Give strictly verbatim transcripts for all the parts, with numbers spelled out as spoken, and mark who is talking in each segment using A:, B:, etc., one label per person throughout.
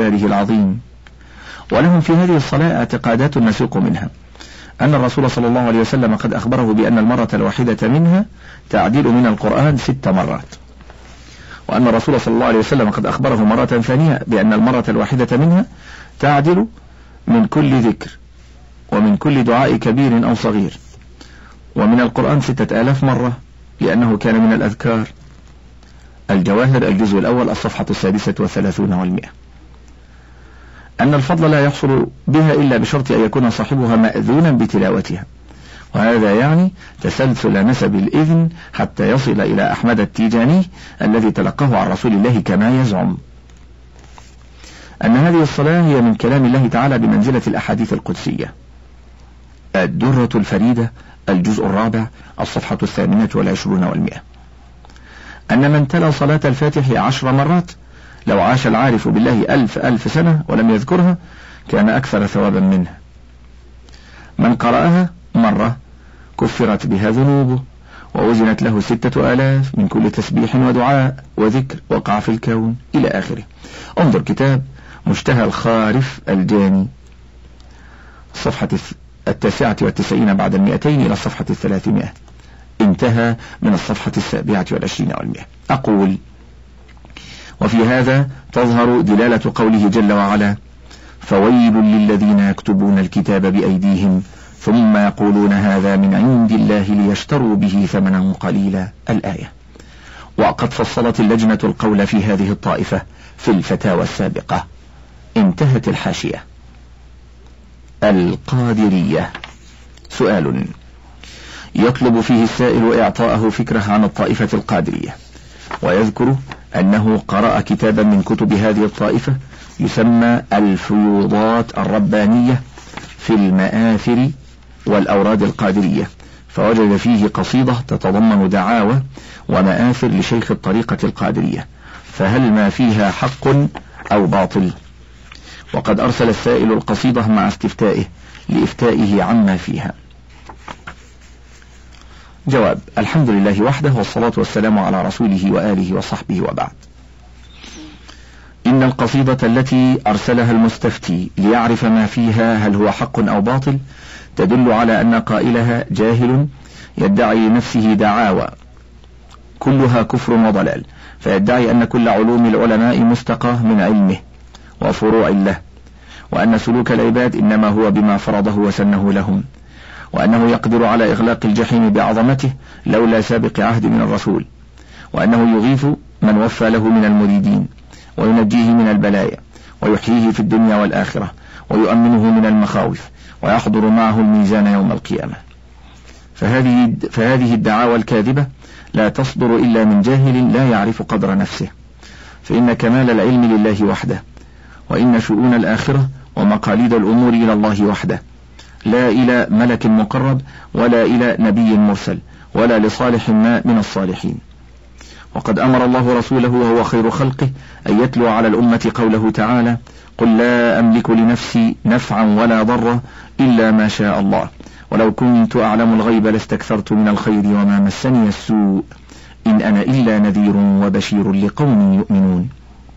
A: ومقداره العظيم. ولهم في هذه الصلاة اعتقادات نسوق منها أن الرسول صلى الله عليه وسلم قد أخبره بأن المرة الواحدة منها تعديل من القرآن ست مرات، وأن الرسول صلى الله عليه وسلم قد أخبره مرة ثانية بأن المرة الواحدة منها تعدل من كل ذكر ومن كل دعاء كبير أو صغير، ومن القرآن ستة آلاف مرة لأنه كان من الأذكار. الجواهر الجزء الأول الصفحة السادسة والثلاثون والمئة. أن الفضل لا يحصل بها إلا بشرط أن يكون صاحبها مأذونا بتلاوتها، وهذا يعني تسلسل نسب الإذن حتى يصل إلى أحمد التيجاني الذي تلقاه عن رسول الله كما يزعم. أن هذه الصلاة هي من كلام الله تعالى بمنزلة الأحاديث القدسية. الدرة الفريدة الجزء الرابع الصفحة الثامنة والعشرون والمئة. أن من تلا صلاة الفاتح عشر مرات لو عاش العارف بالله ألف ألف سنة ولم يذكرها كان أكثر ثوابا منه. من قرأها مرة كفرت بها ذنوبه ووزنت له ستة آلاف من كل تسبيح ودعاء وذكر وقع في الكون إلى آخره. انظر كتاب مشتهى الخارف الجاني الصفحة التاسعة والتسعين بعد المئتين إلى الصفحة الثلاثمائة، انتهى من الصفحة السابعة والعشرين والمئة. أقول: وفي هذا تظهر دلالة قوله جل وعلا: فويل للذين يكتبون الكتاب بأيديهم ثم يقولون هذا من عند الله ليشتروا به ثمنا قليلا. الآية. وقد فصلت اللجنة القول في هذه الطائفة في الفتاوى السابقة. انتهت الحاشية. القادرية. سؤال يطلب فيه السائل إعطاءه فكرة عن الطائفة القادرية، ويذكر أنه قرأ كتابا من كتب هذه الطائفة يسمى الفيوضات الربانية في المآثر والأوراد القادرية، فوجد فيه قصيدة تتضمن دعاوى ومآثر لشيخ الطريقة القادرية، فهل ما فيها حق أو باطل؟ وقد أرسل السائل القصيدة مع استفتائه لإفتائه عما فيها. جواب: الحمد لله وحده والصلاة والسلام على رسوله وآله وصحبه وبعد. إن القصيدة التي أرسلها المستفتي ليعرف ما فيها هل هو حق أو باطل تدل على أن قائلها جاهل يدعي لنفسه دعاوى كلها كفر وضلال، فيدعي أن كل علوم العلماء مستقى من علمه وفروع له، وأن سلوك العباد إنما هو بما فرضه وسنه لهم، وأنه يقدر على إغلاق الجحيم بعظمته لولا سابق عهد من الرسول، وأنه يغيث من وفى له من المريدين وينجيه من البلايا ويحييه في الدنيا والآخرة ويؤمنه من المخاوف ويحضر معه الميزان يوم القيامة. فهذه, فهذه الدعاوى الكاذبة لا تصدر إلا من جاهل لا يعرف قدر نفسه، فإن كمال العلم لله وحده، وإن شؤون الآخرة ومقاليد الأمور إلى الله وحده، لا إلى ملك مقرب ولا إلى نبي مرسل ولا لصالح ما من الصالحين. وقد أمر الله رسوله وهو خير خلقه أن يتلو على الأمة قوله تعالى: قل لا أملك لنفسي نفعا ولا ضرا إلا ما شاء الله ولو كنت أعلم الغيب لاستكثرت من الخير وما مسني السوء إن أنا إلا نذير وبشير لقوم يؤمنون.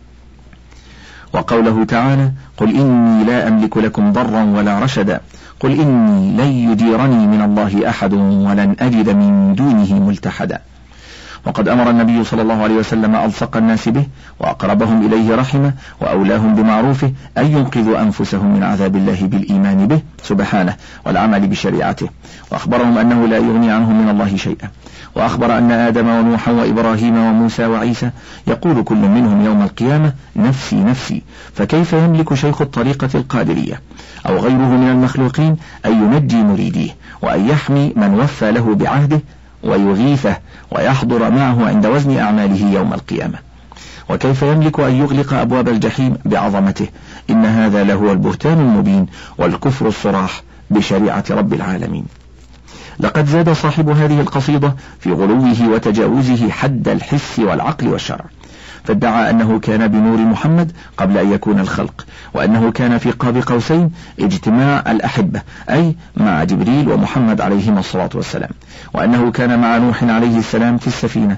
A: وقوله تعالى: قل إني لا أملك لكم ضرا ولا رشدا قل إني لن يجيرني من الله أحد ولن أجد من دونه ملتحدا. وقد أمر النبي صلى الله عليه وسلم ألصق الناس به وأقربهم إليه رحمه وأولاهم بمعروفه أن ينقذوا أنفسهم من عذاب الله بالإيمان به سبحانه والعمل بشريعته، وأخبرهم أنه لا يغني عنهم من الله شيئا، وأخبر أن آدم ونوحا وإبراهيم وموسى وعيسى يقول كل منهم يوم القيامة نفسي نفسي، فكيف يملك شيخ الطريقة القادرية أو غيره من المخلوقين أن ينجي مريديه وأن يحمي من وفى له بعهده ويغيثه ويحضر معه عند وزن أعماله يوم القيامة؟ وكيف يملك أن يغلق أبواب الجحيم بعظمته؟ إن هذا لهو البهتان المبين والكفر الصراح بشريعة رب العالمين. لقد زاد صاحب هذه القصيدة في غلوه وتجاوزه حد الحس والعقل والشرع، فادعى أنه كان بنور محمد قبل أن يكون الخلق، وأنه كان في قاب قوسين اجتماع الأحبة أي مع جبريل ومحمد عليهما الصلاة والسلام، وأنه كان مع نوح عليه السلام في السفينة،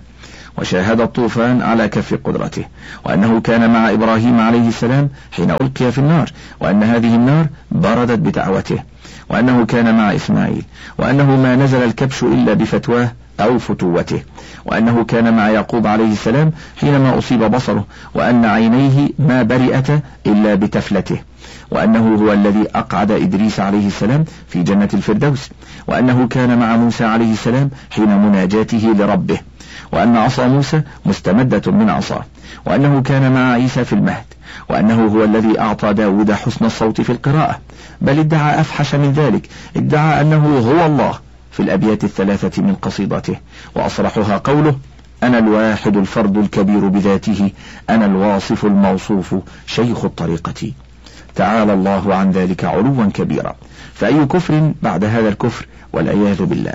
A: وشاهد الطوفان على كف قدرته، وأنه كان مع إبراهيم عليه السلام حين ألقي في النار، وأن هذه النار بردت بدعوته، وأنه كان مع إسماعيل، وأنه ما نزل الكبش إلا بفتواه أو فتوته، وأنه كان مع يعقوب عليه السلام حينما أصيب بصره، وأن عينيه ما برئتا إلا بتفلته، وأنه هو الذي أقعد إدريس عليه السلام في جنة الفردوس، وأنه كان مع موسى عليه السلام حين مناجاته لربه، وأن عصا موسى مستمدة من عصاه، وأنه كان مع عيسى في المهد، وأنه هو الذي أعطى داود حسن الصوت في القراءة، بل ادعى أفحش من ذلك، ادعى أنه هو الله في الأبيات الثلاثة من قصيدته، وأصرحها قوله: أنا الواحد الفرد الكبير بذاته، أنا الواصف الموصوف شيخ الطريقة. تعالى الله عن ذلك علوا كبيرا، فأي كفر بعد هذا الكفر والعياذ بالله.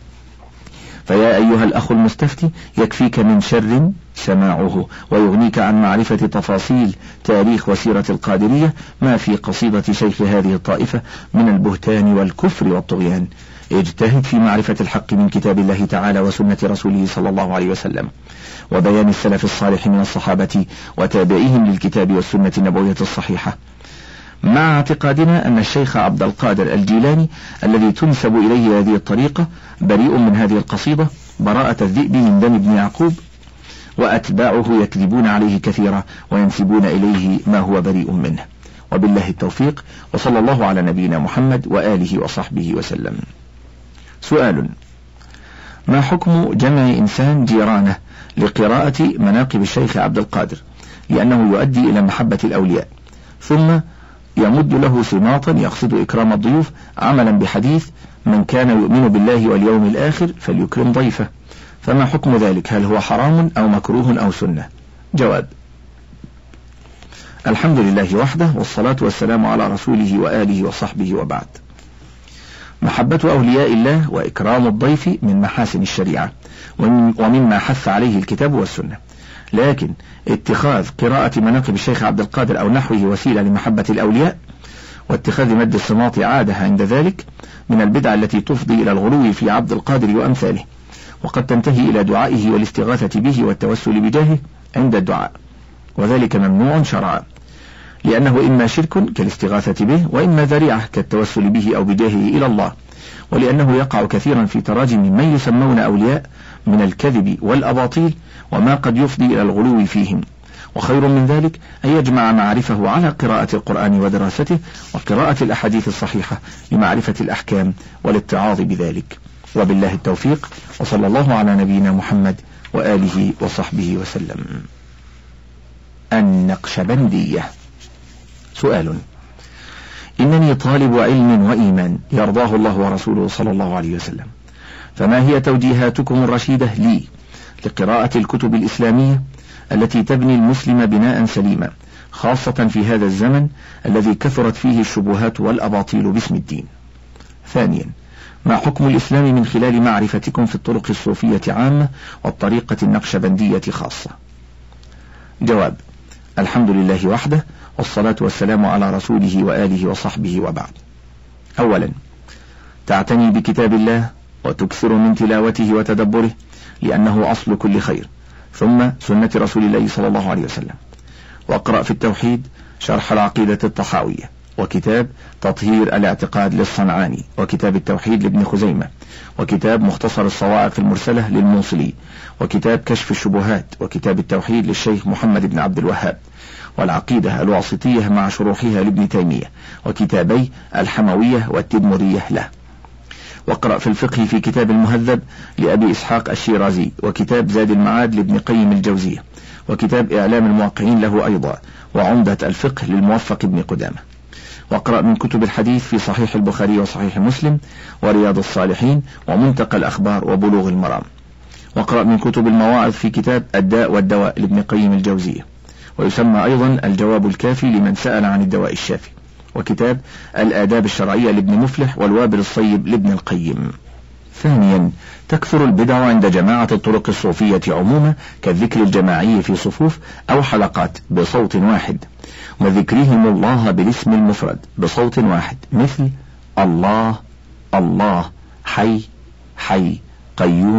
A: فيا أيها الأخ المستفتي، يكفيك من شر سماعه، ويغنيك عن معرفة تفاصيل تاريخ وسيرة القادرية ما في قصيدة شيخ هذه الطائفة من البهتان والكفر والطغيان. اجتهد في معرفة الحق من كتاب الله تعالى وسنة رسوله صلى الله عليه وسلم، وبيان السلف الصالح من الصحابة وتابعيهم للكتاب والسنة النبوية الصحيحة، مع اعتقادنا أن الشيخ عبد القادر الجيلاني الذي تنسب إليه هذه الطريقة بريء من هذه القصيدة براءة الذئب من دم ابن يعقوب، وأتباعه يكذبون عليه كثيرا وينسبون إليه ما هو بريء منه. وبالله التوفيق، وصلى الله على نبينا محمد وآله وصحبه وسلم. سؤال: ما حكم جمع إنسان جيرانه لقراءة مناقب الشيخ عبد القادر لأنه يؤدي إلى محبة الأولياء، ثم يمد له سماطا يقصد إكرام الضيوف عملا بحديث من كان يؤمن بالله واليوم الآخر فليكرم ضيفه، فما حكم ذلك؟ هل هو حرام أو مكروه أو سنة؟ جواب: الحمد لله وحده، والصلاة والسلام على رسوله وآله وصحبه، وبعد. محبة أولياء الله وإكرام الضيف من محاسن الشريعة ومما حث عليه الكتاب والسنة، لكن اتخاذ قراءة مناقب الشيخ عبد القادر أو نحوه وسيلة لمحبة الأولياء واتخاذ مد الصماط عادة عند ذلك من البدع التي تفضي إلى الغلو في عبد القادر وأمثاله، وقد تنتهي إلى دعائه والاستغاثة به والتوسل بجاهه عند الدعاء، وذلك ممنوع شرعا، لأنه إما شرك كالاستغاثة به، وإما ذريعة كالتوسل به أو بجاهه إلى الله، ولأنه يقع كثيرا في تراجم من يسمون أولياء من الكذب والأباطيل وما قد يفضي إلى الغلو فيهم، وخير من ذلك أن يجمع معرفه على قراءة القرآن ودراسته وقراءة الأحاديث الصحيحة لمعرفة الأحكام والاتعاظ بذلك. وبالله التوفيق، وصلى الله على نبينا محمد وآله وصحبه وسلم. النقشبندية. سؤال: إنني طالب علم وإيمان يرضاه الله ورسوله صلى الله عليه وسلم، فما هي توجيهاتكم الرشيدة لي لقراءة الكتب الإسلامية التي تبني المسلم بناء سليما، خاصة في هذا الزمن الذي كثرت فيه الشبهات والأباطيل باسم الدين؟ ثانيا: ما حكم الإسلام من خلال معرفتكم في الطرق الصوفية عامة والطريقة النقشبندية خاصة؟ جواب: الحمد لله وحده، والصلاة والسلام على رسوله وآله وصحبه، وبعد. أولا: تعتني بكتاب الله وتكثر من تلاوته وتدبره لأنه أصل كل خير، ثم سنة رسول الله صلى الله عليه وسلم. واقرأ في التوحيد شرح العقيدة الطحاوية، وكتاب تطهير الاعتقاد للصنعاني، وكتاب التوحيد لابن خزيمة، وكتاب مختصر الصواعق المرسلة للموصلي، وكتاب كشف الشبهات، وكتاب التوحيد للشيخ محمد بن عبد الوهاب، والعقيدة الواسطية مع شروحها لابن تيمية، وكتابي الحموية والتدمرية له. واقرأ في الفقه في كتاب المهذب لأبي إسحاق الشيرازي، وكتاب زاد المعاد لابن قيم الجوزية، وكتاب إعلام الموقعين له أيضا، وعمدة الفقه للموفق ابن قدامة. واقرأ من كتب الحديث في صحيح البخاري وصحيح مسلم ورياض الصالحين ومنتقى الأخبار وبلوغ المرام. واقرأ من كتب المواعظ في كتاب الداء والدواء لابن قيم الجوزية، ويسمى أيضا الجواب الكافي لمن سأل عن الدواء الشافي، وكتاب الآداب الشرعية لابن مفلح والوابل الصيب لابن القيم. ثانيا: تكثر البدع عند جماعة الطرق الصوفية عموما كالذكر الجماعي في صفوف أو حلقات بصوت واحد، وذكرهم الله بالاسم المفرد بصوت واحد، مثل الله الله، حي حي، قيوم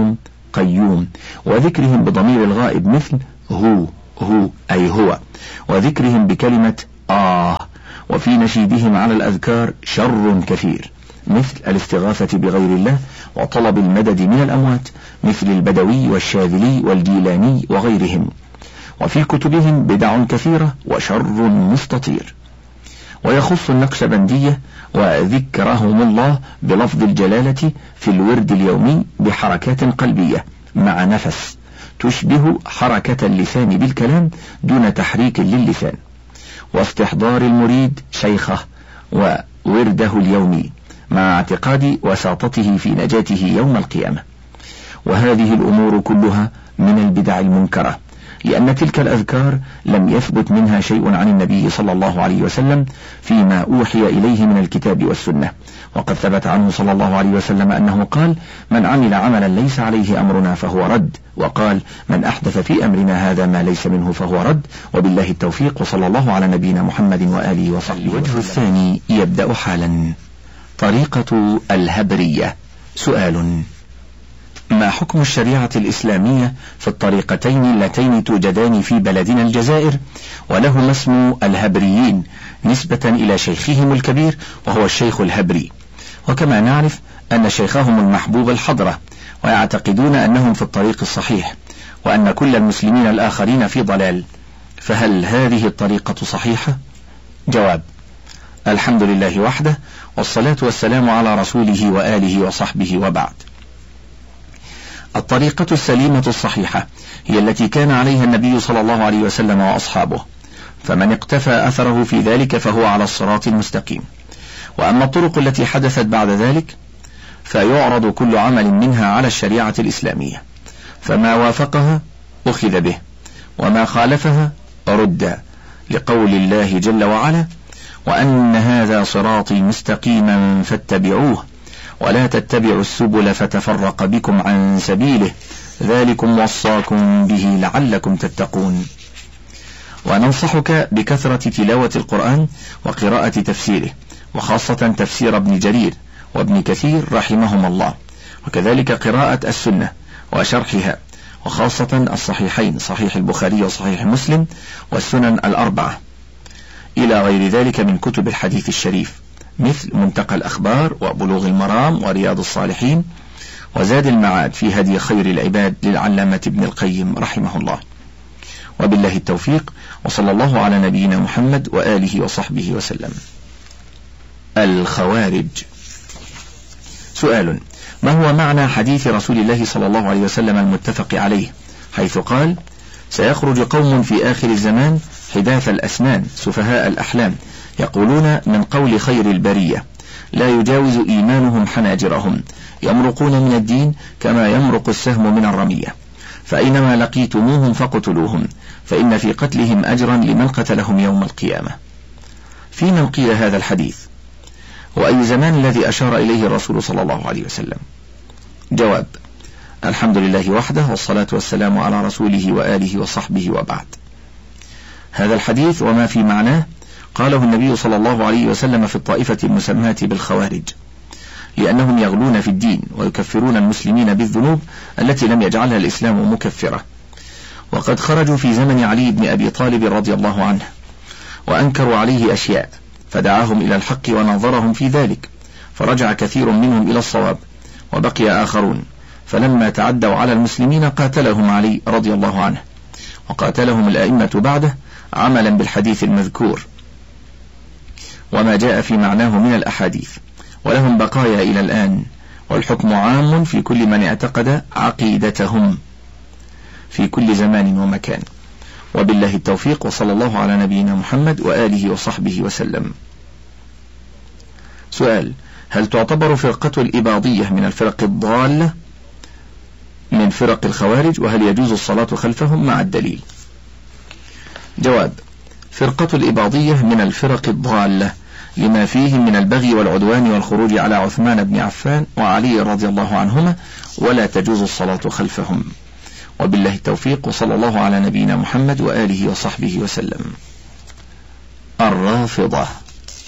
A: قيوم، وذكرهم بضمير الغائب مثل هو هو أي هو، وذكرهم بكلمة آه، وفي نشيدهم على الأذكار شر كثير مثل الاستغاثة بغير الله وطلب المدد من الأموات مثل البدوي والشاذلي والجيلاني وغيرهم، وفي كتبهم بدع كثيرة وشر مستطير. ويخص النقشبندية وذكرهم الله بلفظ الجلالة في الورد اليومي بحركات قلبية مع نفس تشبه حركة اللسان بالكلام دون تحريك للسان، واستحضار المريد شيخه وورده اليومي مع اعتقاد وساطته في نجاته يوم القيامة. وهذه الأمور كلها من البدع المنكرة، لأن تلك الأذكار لم يثبت منها شيء عن النبي صلى الله عليه وسلم فيما أوحي إليه من الكتاب والسنة. وقد ثبت عنه صلى الله عليه وسلم أنه قال: من عمل عملا ليس عليه أمرنا فهو رد، وقال: من أحدث في أمرنا هذا ما ليس منه فهو رد. وبالله التوفيق، وصلى الله على نبينا محمد وآله وصحبه. الوجه الثاني يبدأ حالا. طريقة الهبرية. سؤال: ما حكم الشريعة الإسلامية في الطريقتين اللتين توجدان في بلدنا الجزائر ولهما اسم الهبريين نسبة إلى شيخهم الكبير وهو الشيخ الهبري؟ وكما نعرف أن شيخهم المحبوب الحضرة، ويعتقدون أنهم في الطريق الصحيح وأن كل المسلمين الآخرين في ضلال، فهل هذه الطريقة صحيحة؟ جواب: الحمد لله وحده، والصلاة والسلام على رسوله وآله وصحبه، وبعد. الطريقة السليمة الصحيحة هي التي كان عليها النبي صلى الله عليه وسلم وأصحابه، فمن اقتفى أثره في ذلك فهو على الصراط المستقيم. وأما الطرق التي حدثت بعد ذلك فيعرض كل عمل منها على الشريعة الإسلامية، فما وافقها أخذ به وما خالفها رد، لقول الله جل وعلا: وأن هذا صراطي مستقيما فاتبعوه ولا تتبعوا السبل فتفرق بكم عن سبيله ذلكم وصاكم به لعلكم تتقون. وننصحك بكثرة تلاوة القرآن وقراءة تفسيره، وخاصة تفسير ابن جرير وابن كثير رحمهم الله، وكذلك قراءة السنة وشرحها، وخاصة الصحيحين، صحيح البخاري وصحيح مسلم والسنن الأربعة، إلى غير ذلك من كتب الحديث الشريف مثل منتقى الأخبار وبلوغ المرام ورياض الصالحين وزاد المعاد في هدي خير العباد للعلامة ابن القيم رحمه الله. وبالله التوفيق، وصلى الله على نبينا محمد وآله وصحبه وسلم. الخوارج. سؤال: ما هو معنى حديث رسول الله صلى الله عليه وسلم المتفق عليه حيث قال: سيخرج قوم في آخر الزمان حداث الأسنان سفهاء الأحلام يقولون من قول خير البرية لا يجاوز إيمانهم حناجرهم، يمرقون من الدين كما يمرق السهم من الرمية، فأينما لقيتموهم فاقتلوهم، فإن في قتلهم أجرا لمن قتلهم يوم القيامة. في من قيل هذا الحديث؟ وأي زمان الذي أشار إليه الرسول صلى الله عليه وسلم؟ جواب: الحمد لله وحده، والصلاة والسلام على رسوله وآله وصحبه، وبعد. هذا الحديث وما في معناه قاله النبي صلى الله عليه وسلم في الطائفة المسماة بالخوارج، لأنهم يغلون في الدين ويكفرون المسلمين بالذنوب التي لم يجعلها الإسلام مكفرة، وقد خرجوا في زمن علي بن أبي طالب رضي الله عنه وأنكروا عليه أشياء، فدعاهم إلى الحق ونظرهم في ذلك، فرجع كثير منهم إلى الصواب وبقي آخرون، فلما تعدوا على المسلمين قاتلهم علي رضي الله عنه، وقاتلهم الأئمة بعده عملا بالحديث المذكور وما جاء في معناه من الأحاديث، ولهم بقايا إلى الآن، والحكم عام في كل من اعتقد عقيدتهم في كل زمان ومكان. وبالله التوفيق، وصلى الله على نبينا محمد وآله وصحبه وسلم. سؤال: هل تعتبر فرقة الإباضية من الفرق الضالة من فرق الخوارج، وهل يجوز الصلاة خلفهم مع الدليل؟ جواب: فرقة الإباضية من الفرق الضالة لما فيه من البغي والعدوان والخروج على عثمان بن عفان وعلي رضي الله عنهما، ولا تجوز الصلاة خلفهم. وبالله التوفيق، وصلى الله على نبينا محمد وآله وصحبه وسلم. الرافضة.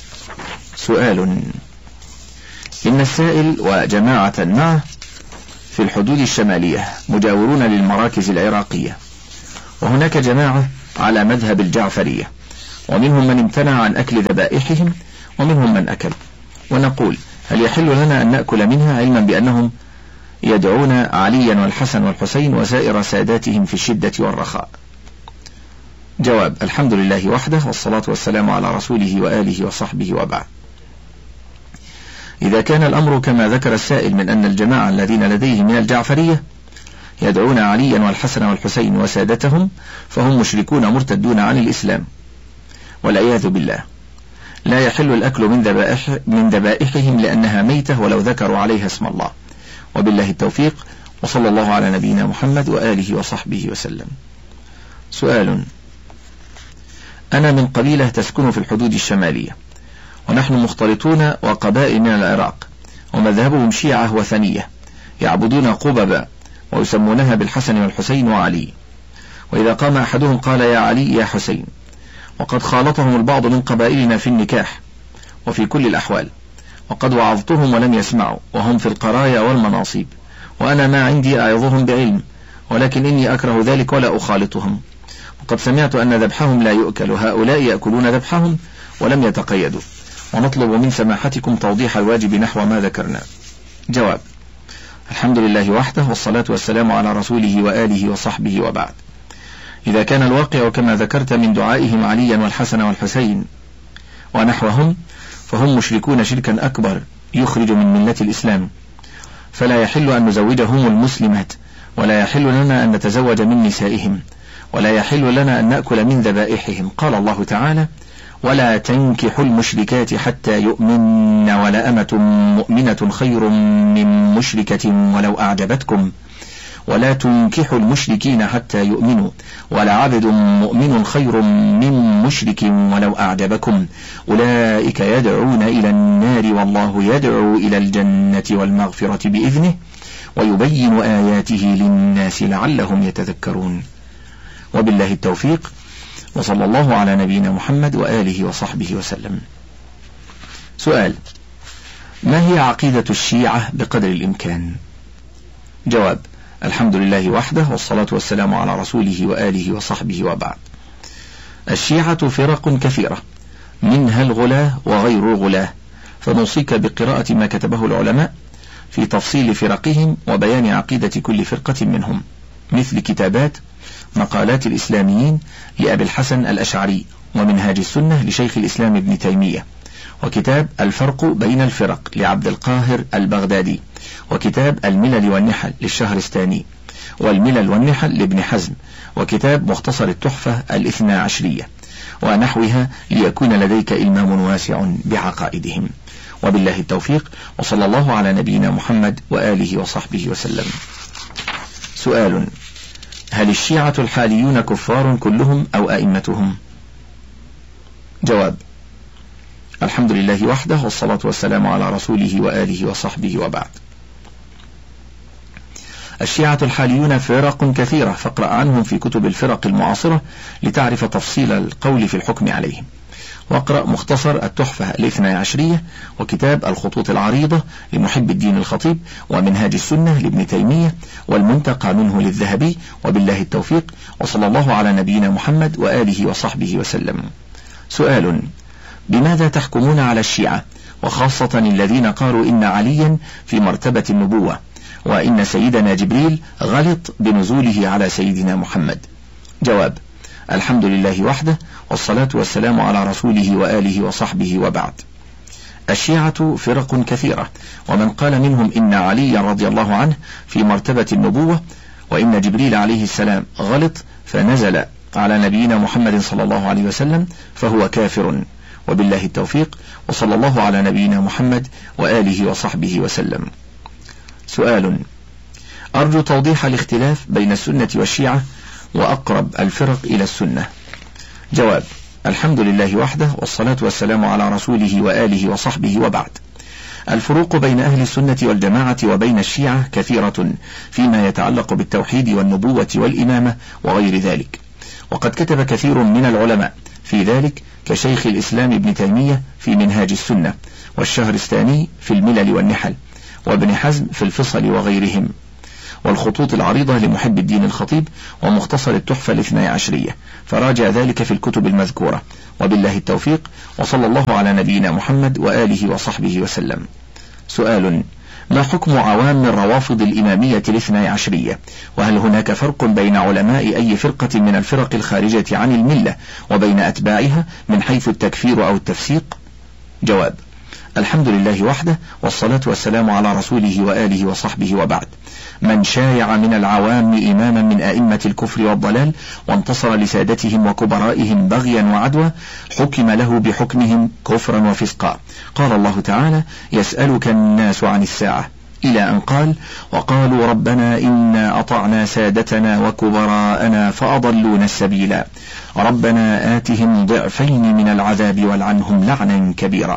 A: سؤال: إن السائل وجماعة معه في الحدود الشمالية مجاورون للمراكز العراقية، وهناك جماعة على مذهب الجعفرية، ومنهم من امتنع عن أكل ذبائحهم ومنهم من أكل. ونقول هل يحل لنا أن نأكل منها علما بأنهم يدعون عليا والحسن والحسين وسائر ساداتهم في الشدة والرخاء؟ جواب: الحمد لله وحده، والصلاة والسلام على رسوله وآله وصحبه وبعد. إذا كان الأمر كما ذكر السائل من أن الجماعة الذين لديهم من الجعفرية يدعون عليا والحسن والحسين وسادتهم فهم مشركون مرتدون عن الإسلام والعياذ بالله، لا يحل الأكل من ذبائح من ذبائحهم لأنها ميتة ولو ذكروا عليها اسم الله. وبالله التوفيق، وصلى الله على نبينا محمد وآله وصحبه وسلم. سؤال: أنا من قبيلة تسكن في الحدود الشمالية، ونحن مختلطون وقبائل من العراق، ومذهبهم شيعة وثنية يعبدون قببا ويسمونها بالحسن والحسين وعلي، وإذا قام أحدهم قال يا علي يا حسين، وقد خالطهم البعض من قبائلنا في النكاح وفي كل الأحوال، وقد وعظتهم ولم يسمعوا وهم في القرايا والمناصب، وأنا ما عندي أعظهم بعلم، ولكن إني أكره ذلك ولا أخالطهم، وقد سمعت أن ذبحهم لا يؤكل، هؤلاء يأكلون ذبحهم ولم يتقيدوا، ونطلب من سماحتكم توضيح الواجب نحو ما ذكرنا. جواب: الحمد لله وحده، والصلاة والسلام على رسوله وآله وصحبه وبعد. إذا كان الواقع كما ذكرت من دعائهم عليا والحسن والحسين ونحوهم فهم مشركون شركا أكبر يخرج من ملة الإسلام، فلا يحل أن نزوجهم المسلمات، ولا يحل لنا أن نتزوج من نسائهم، ولا يحل لنا أن نأكل من ذبائحهم. قال الله تعالى: ولا تنكحوا المشركات حتى يؤمن، ولأمة مؤمنة خير من مشركة ولو أعجبتكم، ولا تنكحوا المشركين حتى يؤمنوا، ولعبد مؤمن خير من مشرك ولو أعجبكم، أولئك يدعون إلى النار والله يدعو إلى الجنة والمغفرة بإذنه، ويبين آياته للناس لعلهم يتذكرون. وبالله التوفيق، وصلى الله على نبينا محمد وآله وصحبه وسلم. سؤال: ما هي عقيدة الشيعة بقدر الإمكان؟ جواب: الحمد لله وحده، والصلاة والسلام على رسوله وآله وصحبه وبعد. الشيعة فرق كثيرة، منها الغلاة وغير الغلاة، فنوصيك بقراءة ما كتبه العلماء في تفصيل فرقهم وبيان عقيدة كل فرقة منهم، مثل كتابات مقالات الإسلاميين لأبي الحسن الأشعري، ومنهاج السنة لشيخ الإسلام ابن تيمية، وكتاب الفرق بين الفرق لعبد القاهر البغدادي، وكتاب الملل والنحل للشهرستاني، والملل والنحل لابن حزم، وكتاب مختصر التحفة الاثنى عشرية ونحوها، ليكون لديك إلمام واسع بعقائدهم. وبالله التوفيق، وصلى الله على نبينا محمد وآله وصحبه وسلم. سؤال: هل الشيعة الحاليون كفار كلهم أو أئمتهم؟ جواب: الحمد لله وحده، والصلاة والسلام على رسوله وآله وصحبه وبعد. الشيعة الحاليون فرق كثيرة، فاقرأ عنهم في كتب الفرق المعاصرة لتعرف تفصيل القول في الحكم عليهم، واقرأ مختصر التحفة الاثنى عشرية، وكتاب الخطوط العريضة لمحب الدين الخطيب، ومنهاج السنة لابن تيمية، والمنتقى منه للذهبي. وبالله التوفيق، وصلى الله على نبينا محمد وآله وصحبه وسلم. سؤال: بماذا تحكمون على الشيعة، وخاصة الذين قالوا إن عليا في مرتبة النبوة، وإن سيدنا جبريل غلط بنزوله على سيدنا محمد؟ جواب: الحمد لله وحده، والصلاة والسلام على رسوله وآله وصحبه وبعد. الشيعة فرق كثيرة، ومن قال منهم إن علي رضي الله عنه في مرتبة النبوة، وإن جبريل عليه السلام غلط فنزل على نبينا محمد صلى الله عليه وسلم فهو كافر. وبالله التوفيق، وصلى الله على نبينا محمد وآله وصحبه وسلم. سؤال: أرجو توضيح الاختلاف بين السنة والشيعة وأقرب الفرق إلى السنة. جواب: الحمد لله وحده، والصلاة والسلام على رسوله وآله وصحبه وبعد. الفروق بين أهل السنة والجماعة وبين الشيعة كثيرة فيما يتعلق بالتوحيد والنبوة والإمامة وغير ذلك، وقد كتب كثير من العلماء في ذلك كشيخ الإسلام ابن تيمية في منهاج السنة، والشهرستاني في الملل والنحل، وابن حزم في الفصل وغيرهم. والخطوط العريضة لمحب الدين الخطيب، ومختصر التحفة الاثني عشرية، فراجع ذلك في الكتب المذكورة. وبالله التوفيق، وصلى الله على نبينا محمد وآله وصحبه وسلم. سؤال: ما حكم عوام الروافض الإمامية الاثني عشرية؟ وهل هناك فرق بين علماء أي فرقة من الفرق الخارجة عن الملة وبين أتباعها من حيث التكفير أو التفسيق؟ جواب: الحمد لله وحده، والصلاة والسلام على رسوله وآله وصحبه، وبعد. من شايع من العوام إماما من أئمة الكفر والضلال وانتصر لسادتهم وكبرائهم بغيا وعدوى حكم له بحكمهم كفرا وفسقا. قال الله تعالى: يسألك الناس عن الساعة، إلى أن قال: وقالوا ربنا إنا أطعنا سادتنا وكبراءنا فأضلونا السبيلا ربنا آتهم ضعفين من العذاب والعنهم لعنا كبيرا.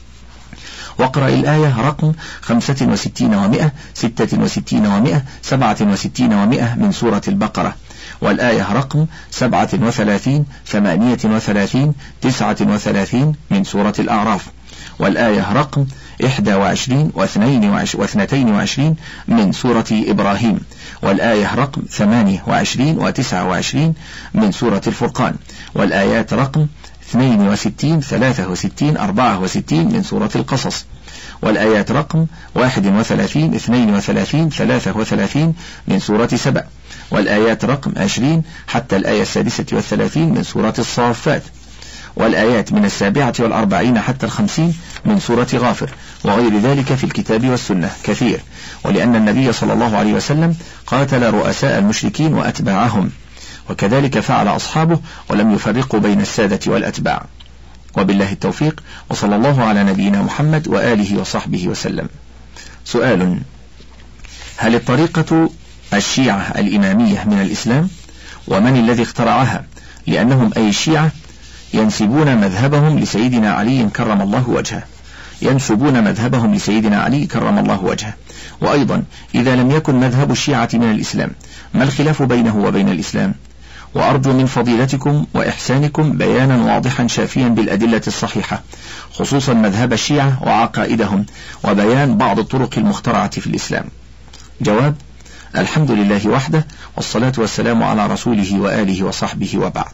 A: واقرأ الآية رقم خمسة وستين ومئة، ستة وستين ومئة، سبعة وستين ومئة من سورة البقرة، والآية رقم سبعة وثلاثين، ثمانية وثلاثين، تسعة وثلاثين من سورة الأعراف، والآية رقم إحدى وعشرين واثنتين وعشرين من سورة إبراهيم، والآية رقم ثمانية وعشرين وتسعة وعشرين من سورة الفرقان، والآيات رقم اثنين وستين، ثلاثة وستين، أربعة وستين من سورة القصص، والآيات رقم واحد وثلاثين، اثنين وثلاثين، ثلاثة وثلاثين من سورة سبأ، والآيات رقم عشرين حتى الآية السادسة والثلاثين من سورة الصافات، والآيات من السابعة والأربعين حتى الخمسين من سورة غافر، وغير ذلك في الكتاب والسنة كثير. ولأن النبي صلى الله عليه وسلم قاتل رؤساء المشركين وأتباعهم، وكذلك فعل أصحابه، ولم يفرقوا بين السادة والأتباع. وبالله التوفيق، وصلى الله على نبينا محمد وآله وصحبه وسلم. سؤال: هل الطريقة الشيعة الإمامية من الإسلام؟ ومن الذي اخترعها؟ لأنهم أي الشيعة ينسبون مذهبهم لسيدنا علي كرم الله وجهه ينسبون مذهبهم لسيدنا علي كرم الله وجهه. وأيضا إذا لم يكن مذهب الشيعة من الإسلام، ما الخلاف بينه وبين الإسلام؟ وأرجو من فضيلتكم وإحسانكم بيانا واضحا شافيا بالأدلة الصحيحة، خصوصا مذهب الشيعة وعقائدهم، وبيان بعض الطرق المخترعة في الإسلام. جواب: الحمد لله وحده، والصلاة والسلام على رسوله وآله وصحبه، وبعد.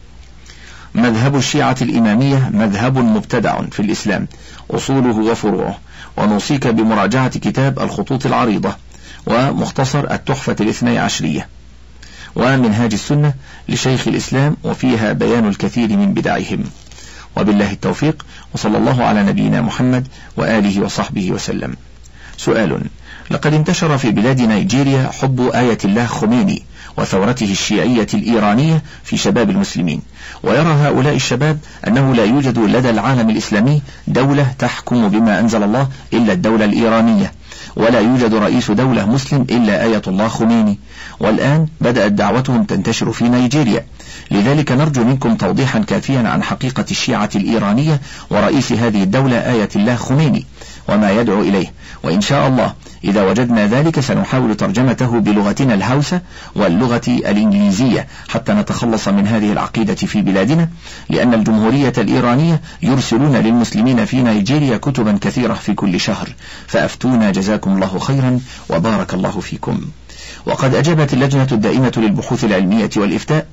A: مذهب الشيعة الإمامية مذهب مبتدع في الإسلام، أصوله وفروعه، ونوصيك بمراجعة كتاب الخطوط العريضة ومختصر التحفة الاثني عشرية ومنهاج السنة لشيخ الإسلام، وفيها بيان الكثير من بدعهم. وبالله التوفيق، وصلى الله على نبينا محمد وآله وصحبه وسلم. سؤال: لقد انتشر في بلاد نيجيريا حب آية الله خميني وثورته الشيعية الإيرانية في شباب المسلمين، ويرى هؤلاء الشباب أنه لا يوجد لدى العالم الإسلامي دولة تحكم بما أنزل الله إلا الدولة الإيرانية، ولا يوجد رئيس دولة مسلم إلا آية الله خميني، والآن بدأت دعوتهم تنتشر في نيجيريا. لذلك نرجو منكم توضيحا كافيا عن حقيقة الشيعة الإيرانية ورئيس هذه الدولة آية الله خميني وما يدعو إليه، وإن شاء الله إذا وجدنا ذلك سنحاول ترجمته بلغتنا الهوسة واللغة الإنجليزية حتى نتخلص من هذه العقيدة في بلادنا، لأن الجمهورية الإيرانية يرسلون للمسلمين في نيجيريا كتبا كثيرة في كل شهر، فأفتونا جزاكم الله خيرا وبارك الله فيكم. وقد أجابت اللجنة الدائمة للبحوث العلمية والإفتاء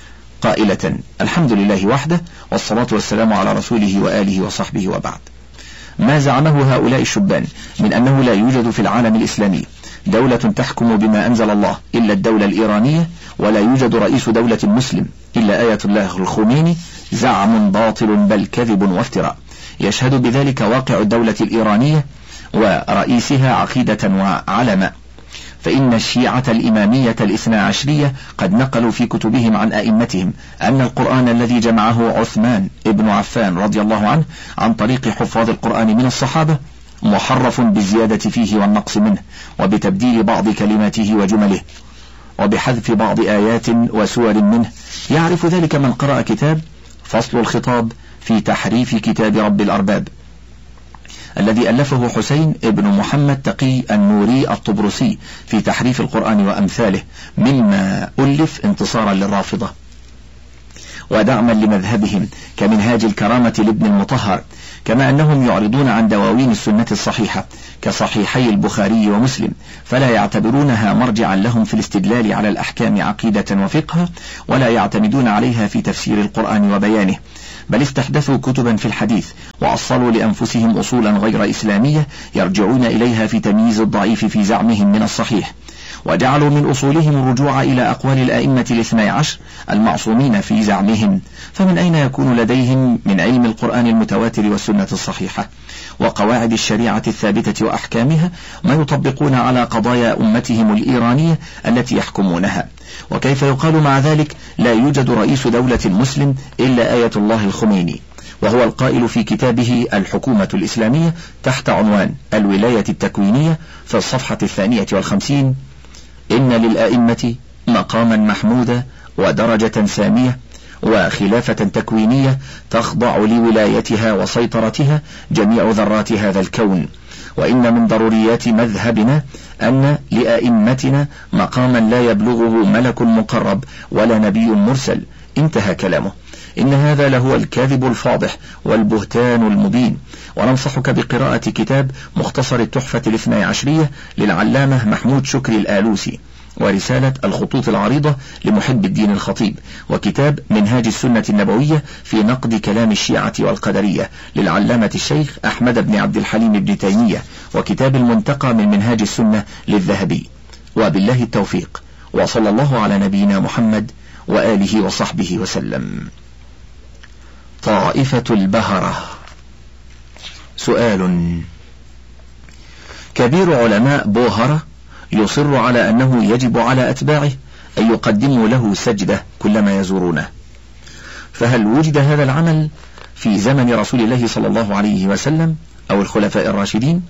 A: قائلة: الحمد لله وحده، والصلاة والسلام على رسوله وآله وصحبه، وبعد. ما زعمه هؤلاء الشبان من أنه لا يوجد في العالم الإسلامي دولة تحكم بما أنزل الله إلا الدولة الإيرانية، ولا يوجد رئيس دولة مسلم إلا آية الله الخميني، زعم باطل بل كذب وافتراء، يشهد بذلك واقع الدولة الإيرانية ورئيسها عقيدة وعلما. فإن الشيعة الإمامية الاثنى عشرية قد نقلوا في كتبهم عن أئمتهم أن القرآن الذي جمعه عثمان ابن عفان رضي الله عنه عن طريق حفاظ القرآن من الصحابة محرف بالزيادة فيه والنقص منه، وبتبديل بعض كلماته وجمله، وبحذف بعض آيات وسور منه. يعرف ذلك من قرأ كتاب فصل الخطاب في تحريف كتاب رب الأرباب الذي ألفه حسين ابن محمد تقي النوري الطبرسي في تحريف القرآن وأمثاله، مما ألف انتصارا للرافضة ودعما لمذهبهم، كمنهاج الكرامة لابن المطهر كما أنهم يعرضون عن دواوين السنة الصحيحة كصحيحي البخاري ومسلم، فلا يعتبرونها مرجعا لهم في الاستدلال على الأحكام عقيدة وفقها، ولا يعتمدون عليها في تفسير القرآن وبيانه، بل استحدثوا كتبا في الحديث وأصلوا لأنفسهم أصولا غير إسلامية يرجعون إليها في تمييز الضعيف في زعمهم من الصحيح، وجعلوا من أصولهم الرجوع إلى أقوال الآئمة الاثني عشر المعصومين في زعمهم، فمن أين يكون لديهم من علم القرآن المتواتر والسنة الصحيحة وقواعد الشريعة الثابتة وأحكامها ما يطبقون على قضايا أمتهم الإيرانية التي يحكمونها؟ وكيف يقال مع ذلك لا يوجد رئيس دولة مسلم إلا آية الله الخميني، وهو القائل في كتابه الحكومة الإسلامية تحت عنوان الولاية التكوينية في الصفحة الثانية والخمسين: إن للآئمة مقاما محمودا ودرجة سامية وخلافة تكوينية تخضع لولايتها وسيطرتها جميع ذرات هذا الكون، وإن من ضروريات مذهبنا أن لآئمتنا مقاما لا يبلغه ملك مقرب ولا نبي مرسل. انتهى كلامه. إن هذا لهو الكاذب الفاضح والبهتان المبين. وننصحك بقراءة كتاب مختصر التحفة الاثنى عشرية للعلامة محمود شكري الآلوسي، ورسالة الخطوط العريضة لمحب الدين الخطيب، وكتاب منهاج السنة النبوية في نقد كلام الشيعة والقدرية للعلامة الشيخ أحمد بن عبد الحليم بن تيمية، وكتاب المنتقى من منهاج السنة للذهبي. وبالله التوفيق، وصلى الله على نبينا محمد وآله وصحبه وسلم. طائفة البهرة. سؤال: كبير علماء بوهرة يصر على أنه يجب على أتباعه أن يقدموا له سجدة كلما يزورونه، فهل وجد هذا العمل في زمن رسول الله صلى الله عليه وسلم أو الخلفاء الراشدين؟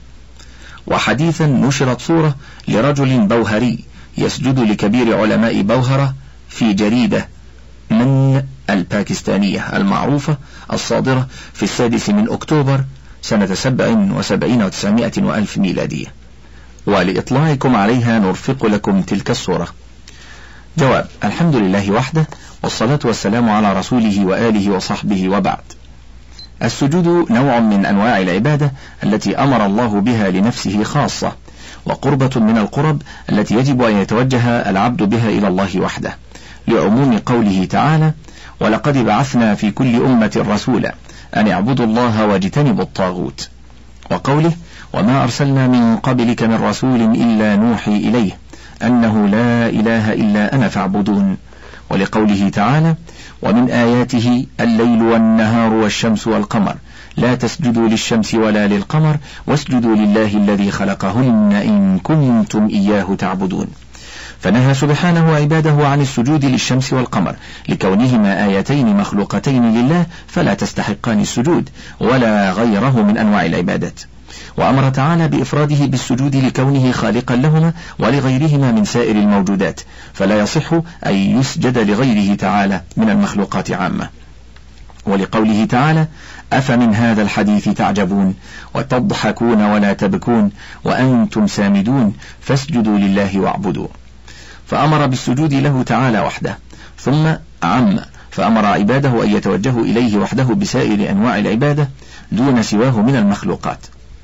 A: وحديثا نشرت صورة لرجل بوهري يسجد لكبير علماء بوهرة في جريدة من الباكستانية المعروفة الصادرة في السادس من أكتوبر سنة سبع وسبعين وتسعمائة وألف ميلادية، ولإطلاعكم عليها نرفق لكم تلك الصورة. جواب: الحمد لله وحده، والصلاة والسلام على رسوله وآله وصحبه، وبعد. السجود نوع من أنواع العبادة التي أمر الله بها لنفسه خاصة، وقربة من القرب التي يجب أن يتوجه العبد بها إلى الله وحده، لعموم قوله تعالى: ولقد بعثنا في كل أمة رسولا أن اعبدوا الله واجتنبوا الطاغوت، وقوله: وما أرسلنا من قبلك من رسول إلا نوحي إليه أنه لا إله إلا أنا فاعبدون، ولقوله تعالى: ومن آياته الليل والنهار والشمس والقمر لا تسجدوا للشمس ولا للقمر واسجدوا لله الذي خلقهن إن كنتم إياه تعبدون. فنهى سبحانه عباده عن السجود للشمس والقمر لكونهما آيتين مخلوقتين لله فلا تستحقان السجود ولا غيره من أنواع العبادات، وأمر تعالى بإفراده بالسجود لكونه خالقا لهما ولغيرهما من سائر الموجودات، فلا يصح أن يسجد لغيره تعالى من المخلوقات عامة. ولقوله تعالى: أفمن هذا الحديث تعجبون وتضحكون ولا تبكون وأنتم سامدون فاسجدوا لله واعبدوا. فأمر بالسجود له تعالى وحده، ثم عم فأمر عباده أن يتوجهوا إليه وحده بسائر أنواع العبادة دون سواه من المخلوقات.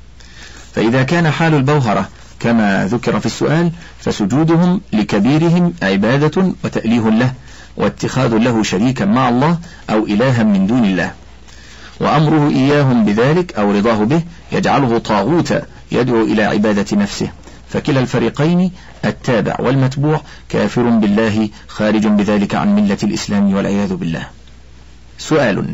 A: فإذا كان حال البوهرة كما ذكر في السؤال فسجودهم لكبيرهم عبادة وتأليه له واتخاذ له شريكا مع الله أو إلها من دون الله، وأمره إياهم بذلك أو رضاه به يجعله طاغوتا يدعو إلى عبادة نفسه، فكلا الفريقين التابع والمتبوع كافر بالله خارج بذلك عن ملة الإسلام والعياذ بالله. سؤال: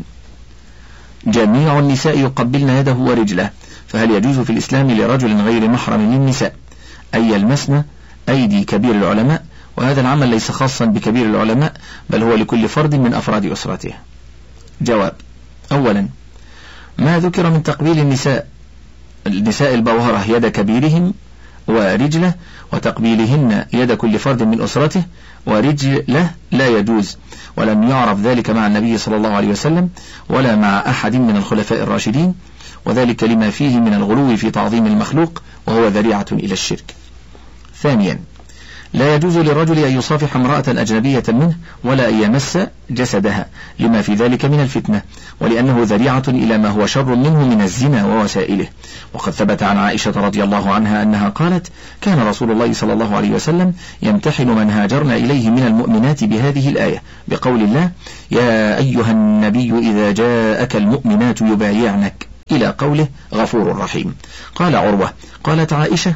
A: جميع النساء يقبلن يده ورجله، فهل يجوز في الإسلام لرجل غير محرم للنساء أن يلمسن أيدي كبير العلماء؟ وهذا العمل ليس خاصا بكبير العلماء بل هو لكل فرد من أفراد أسرته. جواب: أولا، ما ذكر من تقبيل النساء النساء البوهرة يد كبيرهم ورجله وتقبيلهن يد كل فرد من أسرته ورجله لا يجوز، ولم يعرف ذلك مع النبي صلى الله عليه وسلم ولا مع أحد من الخلفاء الراشدين، وذلك لما فيه من الغلو في تعظيم المخلوق وهو ذريعة إلى الشرك. ثانيا، لا يجوز للرجل أن يصافح امرأة أجنبية منه ولا أن يمس جسدها لما في ذلك من الفتنة، ولأنه ذريعة إلى ما هو شر منه من الزنا ووسائله. وقد ثبت عن عائشة رضي الله عنها أنها قالت: كان رسول الله صلى الله عليه وسلم يمتحن من هاجرنا إليه من المؤمنات بهذه الآية، بقول الله: يا أيها النبي إذا جاءك المؤمنات يبايعنك، إلى قوله: غفور رحيم. قال عروة: قالت عائشة: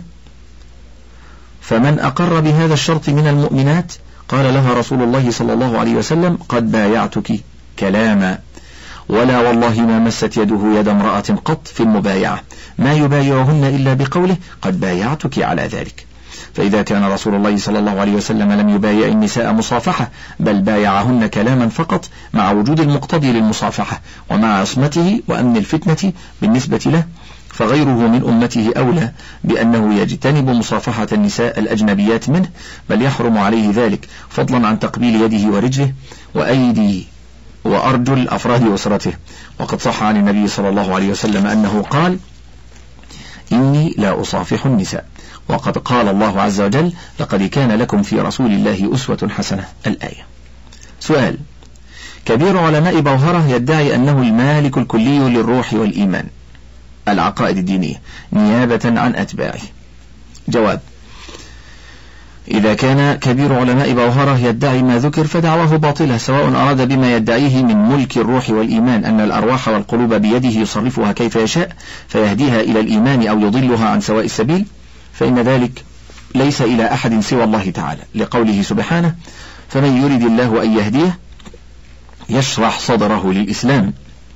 A: فمن أقر بهذا الشرط من المؤمنات؟ قال لها رسول الله صلى الله عليه وسلم: قد بايعتك كلاما، ولا والله ما مست يده يد امرأة قط في المبايعة، ما يبايعهن إلا بقوله: قد بايعتك على ذلك. فإذا كان رسول الله صلى الله عليه وسلم لم يبايع النساء مصافحة، بل بايعهن كلاما فقط، مع وجود المقتضي للمصافحة ومع عصمته وأمن الفتنة بالنسبة له، فغيره من أمته أولى بأنه يجتنب مصافحة النساء الأجنبيات منه، بل يحرم عليه ذلك، فضلا عن تقبيل يده ورجله وأيدي وأرجل أفراد أسرته. وقد صح عن النبي صلى الله عليه وسلم أنه قال: إني لا أصافح النساء. وقد قال الله عز وجل: لقد كان لكم في رسول الله أسوة حسنة، الآية. سؤال: كبير علماء بوهرة يدعي أنه المالك الكلي للروح والإيمان، العقائد الدينية، نيابة عن أتباعه. جواب: إذا كان كبير علماء بوهرة يدعي ما ذكر فدعواه باطلة، سواء أراد بما يدعيه من ملك الروح والإيمان أن الأرواح والقلوب بيده يصرفها كيف يشاء فيهديها إلى الإيمان أو يضلها عن سواء السبيل، فإن ذلك ليس إلى أحد سوى الله تعالى، لقوله سبحانه: فمن يرد الله أن يهديه يشرح صدره للإسلام،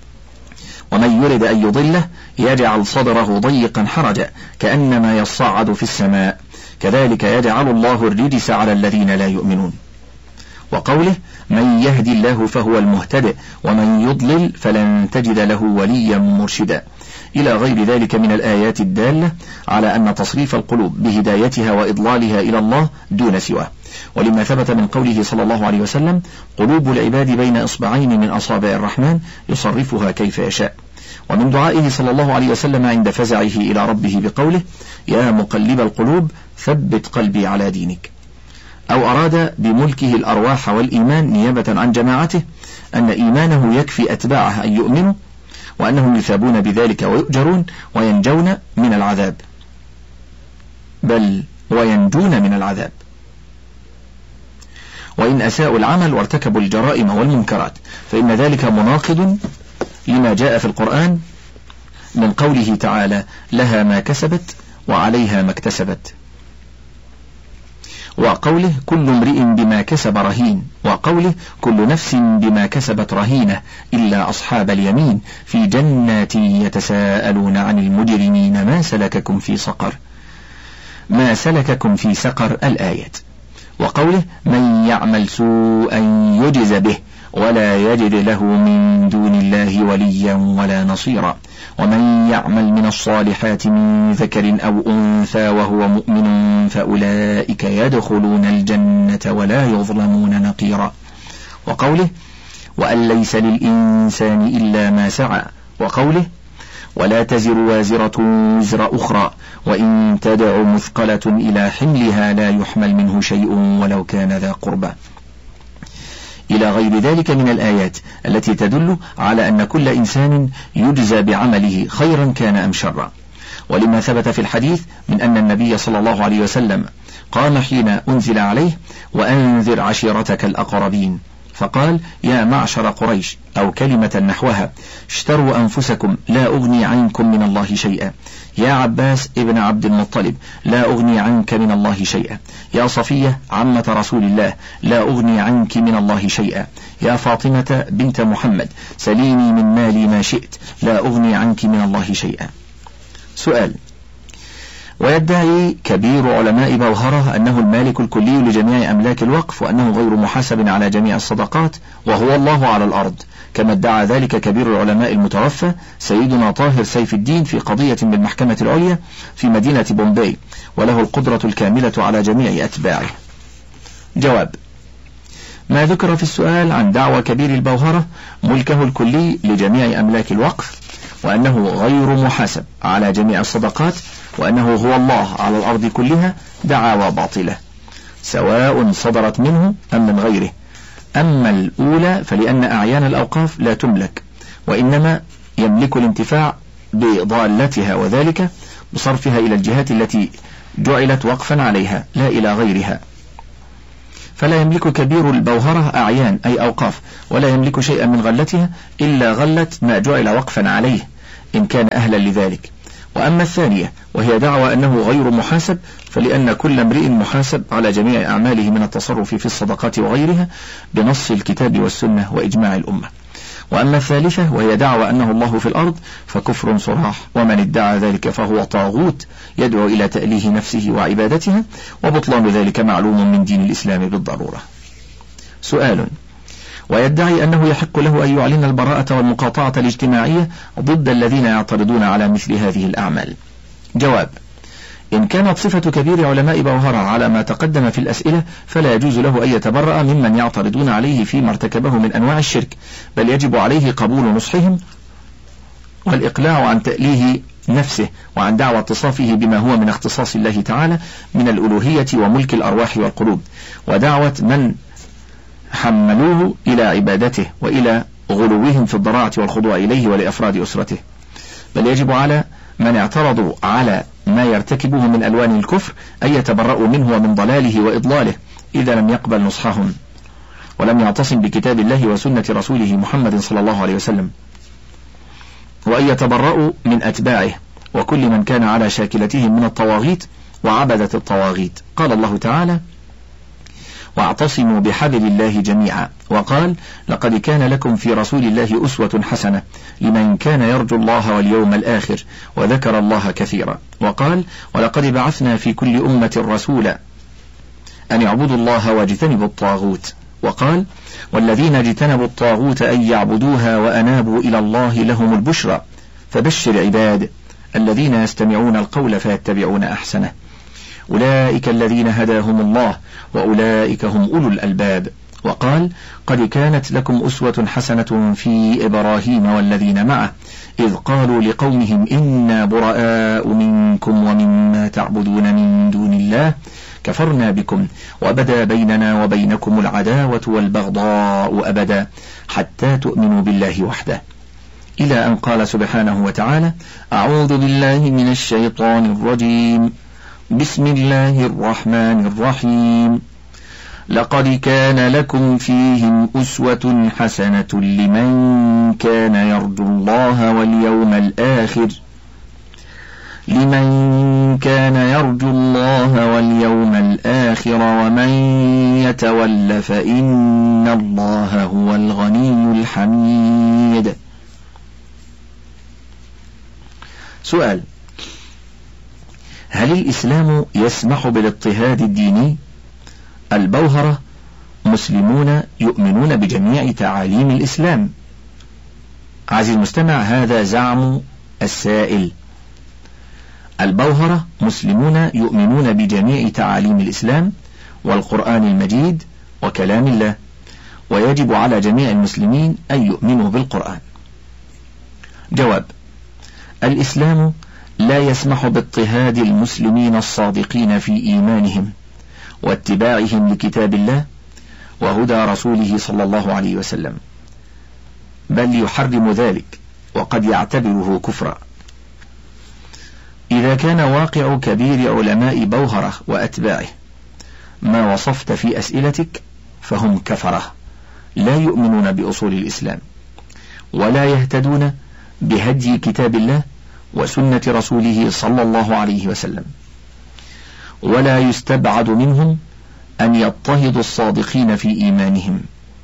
A: ومن يرد أن يضله يجعل صدره ضيقا حرجا كأنما يصعد في السماء، كذلك يجعل الله الرجس على الذين لا يؤمنون. وقوله: من يهدي الله فهو المهتدئ ومن يضلل فلن تجد له وليا مرشدا، إلى غير ذلك من الآيات الدالة على أن تصريف القلوب بهدايتها وإضلالها إلى الله دون سواه. ولما ثبت من قوله صلى الله عليه وسلم: قلوب العباد بين إصبعين من أصابع الرحمن يصرفها كيف يشاء. ومن دعائه صلى الله عليه وسلم عند فزعه إلى ربه بقوله: يا مقلب القلوب ثبت قلبي على دينك. أو أراد بملكه الأرواح والإيمان نيابة عن جماعته أن إيمانه يكفي أتباعه أن يؤمنوا، وأنهم يثابون بذلك ويؤجرون وينجون من العذاب، بل وينجون من العذاب، وإن أساءوا العمل وارتكبوا الجرائم والمنكرات، فإن ذلك مناقض لما جاء في القرآن من قوله تعالى: لها ما كسبت وعليها ما اكتسبت، وقوله: كل امرئ بما كسب رهين، وقوله: كل نفس بما كسبت رهينة إلا أصحاب اليمين في جنات يتساءلون عن المجرمين ما سلككم في سقر ما سلككم في سقر، الآيات. وقوله: من يعمل سوءا يجز به ولا يجد له من دون الله وليا ولا نصيرا، ومن يعمل من الصالحات من ذكر أو أنثى وهو مؤمن فأولئك يدخلون الجنة ولا يظلمون نقيرا. وقوله: وأن ليس للإنسان إلا ما سعى، وقوله: ولا تزر وازرة وزر أخرى وإن تدع مثقلة إلى حملها لا يحمل منه شيء ولو كان ذا قربى، إلى غير ذلك من الآيات التي تدل على أن كل إنسان يجزى بعمله خيرا كان أم شرا. ولما ثبت في الحديث من أن النبي صلى الله عليه وسلم قام حين أنزل عليه: وأنذر عشيرتك الأقربين، فقال: يا معشر قريش، أو كلمة نحوها: اشتروا أنفسكم لا أغني عنكم من الله شيئا. يا عباس ابن عبد المطلب، لا أغني عنك من الله شيئا. يا صفية عمة رسول الله، لا أغني عنك من الله شيئا. يا فاطمة بنت محمد، سليني من مالي ما شئت، لا أغني عنك من الله شيئا. سؤال: ويدعي كبير علماء بوهرة أنه المالك الكلي لجميع أملاك الوقف، وأنه غير محاسب على جميع الصدقات، وهو الله على الأرض، كما ادعى ذلك كبير العلماء المتوفى سيدنا طاهر سيف الدين في قضية بالمحكمة العليا في مدينة بومباي، وله القدرة الكاملة على جميع أتباعه. جواب: ما ذكر في السؤال عن دعوى كبير البوهرة ملكه الكلي لجميع أملاك الوقف، وأنه غير محاسب على جميع الصدقات، وأنه هو الله على الأرض كلها، دعاوى باطلة، سواء صدرت منه أم من غيره. أما الأولى فلأن أعيان الأوقاف لا تملك، وإنما يملك الانتفاع بضالتها، وذلك بصرفها إلى الجهات التي جعلت وقفا عليها لا إلى غيرها. فلا يملك كبير البوهرة أعيان أي أوقاف، ولا يملك شيئا من غلتها إلا غلة ما جعل وقفا عليه إن كان أهلا لذلك. وأما الثانية وهي دعوى أنه غير محاسب، فلأن كل امرئ محاسب على جميع أعماله من التصرف في الصدقات وغيرها بنص الكتاب والسنة وإجماع الأمة. وأما الثالثة وهي دعوى أنه الله في الأرض فكفر صراح، ومن ادعى ذلك فهو طاغوت يدعو إلى تأليه نفسه وعبادتها، وبطلان ذلك معلوم من دين الإسلام بالضرورة. سؤال: ويدعي أنه يحق له أن يعلن البراءة والمقاطعة الاجتماعية ضد الذين يعترضون على مثل هذه الأعمال. جواب: إن كانت صفة كبير علماء بوهرة على ما تقدم في الأسئلة فلا يجوز له أن يتبرأ ممن يعترضون عليه فيما ارتكبه من أنواع الشرك، بل يجب عليه قبول نصحهم والإقلاع عن تأليه نفسه وعن دعوى اتصافه بما هو من اختصاص الله تعالى من الألوهية وملك الأرواح والقلوب، ودعوة من حملوه إلى عبادته وإلى غلوهم في الضراعة والخضوع إليه ولأفراد أسرته. بل يجب على من اعترضوا على ما يرتكبه من ألوان الكفر أن يتبرؤوا منه ومن ضلاله وإضلاله إذا لم يقبل نصحهم ولم يعتصم بكتاب الله وسنة رسوله محمد صلى الله عليه وسلم، وأن يتبرؤوا من أتباعه وكل من كان على شاكلتهم من الطواغيت وعبدة الطواغيت. قال الله تعالى: واعتصموا بحبل الله جميعا، وقال: لقد كان لكم في رسول الله أسوة حسنة لمن كان يرجو الله واليوم الآخر وذكر الله كثيرا، وقال: ولقد بعثنا في كل أمة رسولا أن يعبدوا الله واجتنبوا الطاغوت، وقال: والذين اجتنبوا الطاغوت أن يعبدوها وأنابوا إلى الله لهم البشرى فبشر عباد الذين يستمعون القول فيتبعون أحسنه أولئك الذين هداهم الله وأولئك هم أولو الألباب. وقال: قد كانت لكم أسوة حسنة في إبراهيم والذين معه إذ قالوا لقومهم إنا براء منكم ومما تعبدون من دون الله كفرنا بكم وبدا بيننا وبينكم العداوة والبغضاء أبدا حتى تؤمنوا بالله وحده، إلى أن قال سبحانه وتعالى: أعوذ بالله من الشيطان الرجيم، بسم الله الرحمن الرحيم، لقد كان لكم فيهم أسوة حسنة لمن كان يرجو الله واليوم الآخر لمن كان يرجو الله واليوم الآخر ومن يتول فإن الله هو الغني الحميد. سؤال: هل الإسلام يسمح بالاضطهاد الديني؟ البوهرة مسلمون يؤمنون بجميع تعاليم الإسلام. عزيزي المستمع، هذا زعم السائل. البوهرة مسلمون يؤمنون بجميع تعاليم الإسلام والقرآن المجيد وكلام الله، ويجب على جميع المسلمين أن يؤمنوا بالقرآن. جواب: الإسلام لا يسمح باضطهاد المسلمين الصادقين في إيمانهم واتباعهم لكتاب الله وهدى رسوله صلى الله عليه وسلم، بل يحرم ذلك وقد يعتبره كفرا. إذا كان واقع كبير علماء بوهرة وأتباعه ما وصفت في أسئلتك فهم كفرة لا يؤمنون بأصول الإسلام ولا يهتدون بهدي كتاب الله وسنة رسوله صلى الله عليه وسلم، ولا يستبعد منهم أن يضطهدوا الصادقين في إيمانهم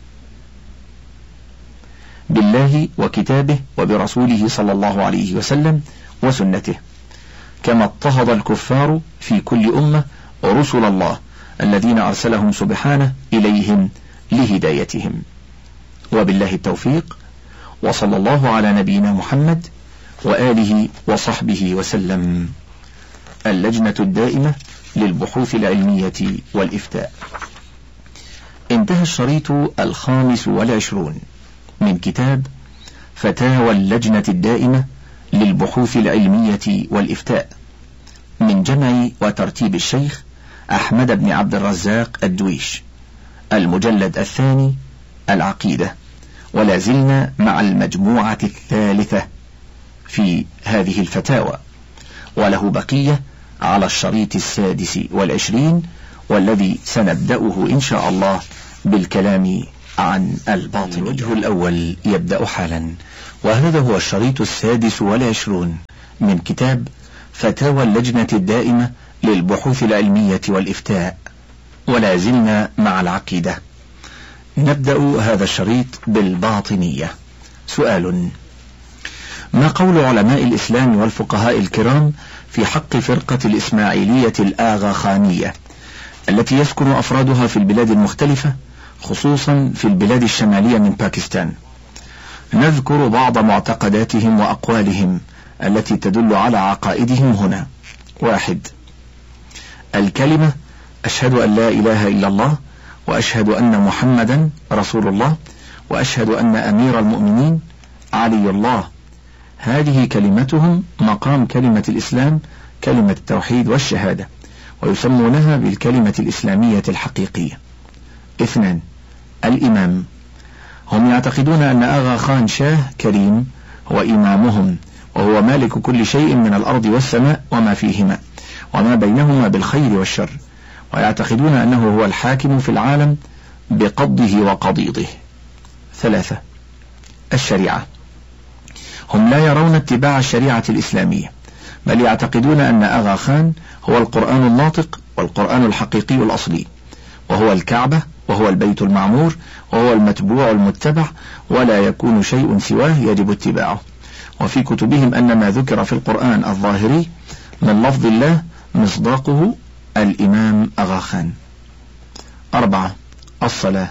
A: بالله وكتابه وبرسوله صلى الله عليه وسلم وسنته، كما اضطهد الكفار في كل أمة رسل الله الذين أرسلهم سبحانه إليهم لهدايتهم. وبالله التوفيق، وصلى الله على نبينا محمد وآله وصحبه وسلم. اللجنة الدائمة للبحوث العلمية والإفتاء. انتهى الشريط الخامس والعشرون من كتاب فتاوى اللجنة الدائمة للبحوث العلمية والإفتاء من جمع وترتيب الشيخ أحمد بن عبد الرزاق الدويش. المجلد الثاني العقيدة. ولا زلنا مع المجموعة الثالثة في هذه الفتاوى، وله بقية على الشريط السادس والعشرين، والذي سنبدأه إن شاء الله بالكلام عن الباطن. الوجه الأول يبدأ حالا، وهذا هو الشريط السادس والعشرون من كتاب فتاوى اللجنة الدائمة للبحوث العلمية والإفتاء. ولا زلنا مع العقيدة. نبدأ هذا الشريط بالباطنية. سؤال: ما قول علماء الإسلام والفقهاء الكرام في حق فرقة الإسماعيلية الآغاخانية التي يسكن أفرادها في البلاد المختلفة، خصوصا في البلاد الشمالية من باكستان؟ نذكر بعض معتقداتهم وأقوالهم التي تدل على عقائدهم هنا. واحد: الكلمة أشهد أن لا إله إلا الله، وأشهد أن محمدا رسول الله، وأشهد أن أمير المؤمنين علي الله. هذه كلمتهم مقام كلمة الإسلام، كلمة التوحيد والشهادة، ويسمونها بالكلمة الإسلامية الحقيقية. اثنان: الإمام. هم يعتقدون أن آغا خان شاه كريم هو إمامهم، وهو مالك كل شيء من الأرض والسماء وما فيهما وما بينهما بالخير والشر، ويعتقدون أنه هو الحاكم في العالم بقبضه وقضيضه. ثلاثة: الشريعة. هم لا يرون اتباع الشريعة الإسلامية، بل يعتقدون أن آغا خان هو القرآن الناطق والقرآن الحقيقي الأصلي، وهو الكعبة، وهو البيت المعمور، وهو المتبوع المتبع، ولا يكون شيء سواه يجب اتباعه. وفي كتبهم أن ما ذكر في القرآن الظاهري من لفظ الله مصداقه الإمام آغا خان. أربعة: الصلاة.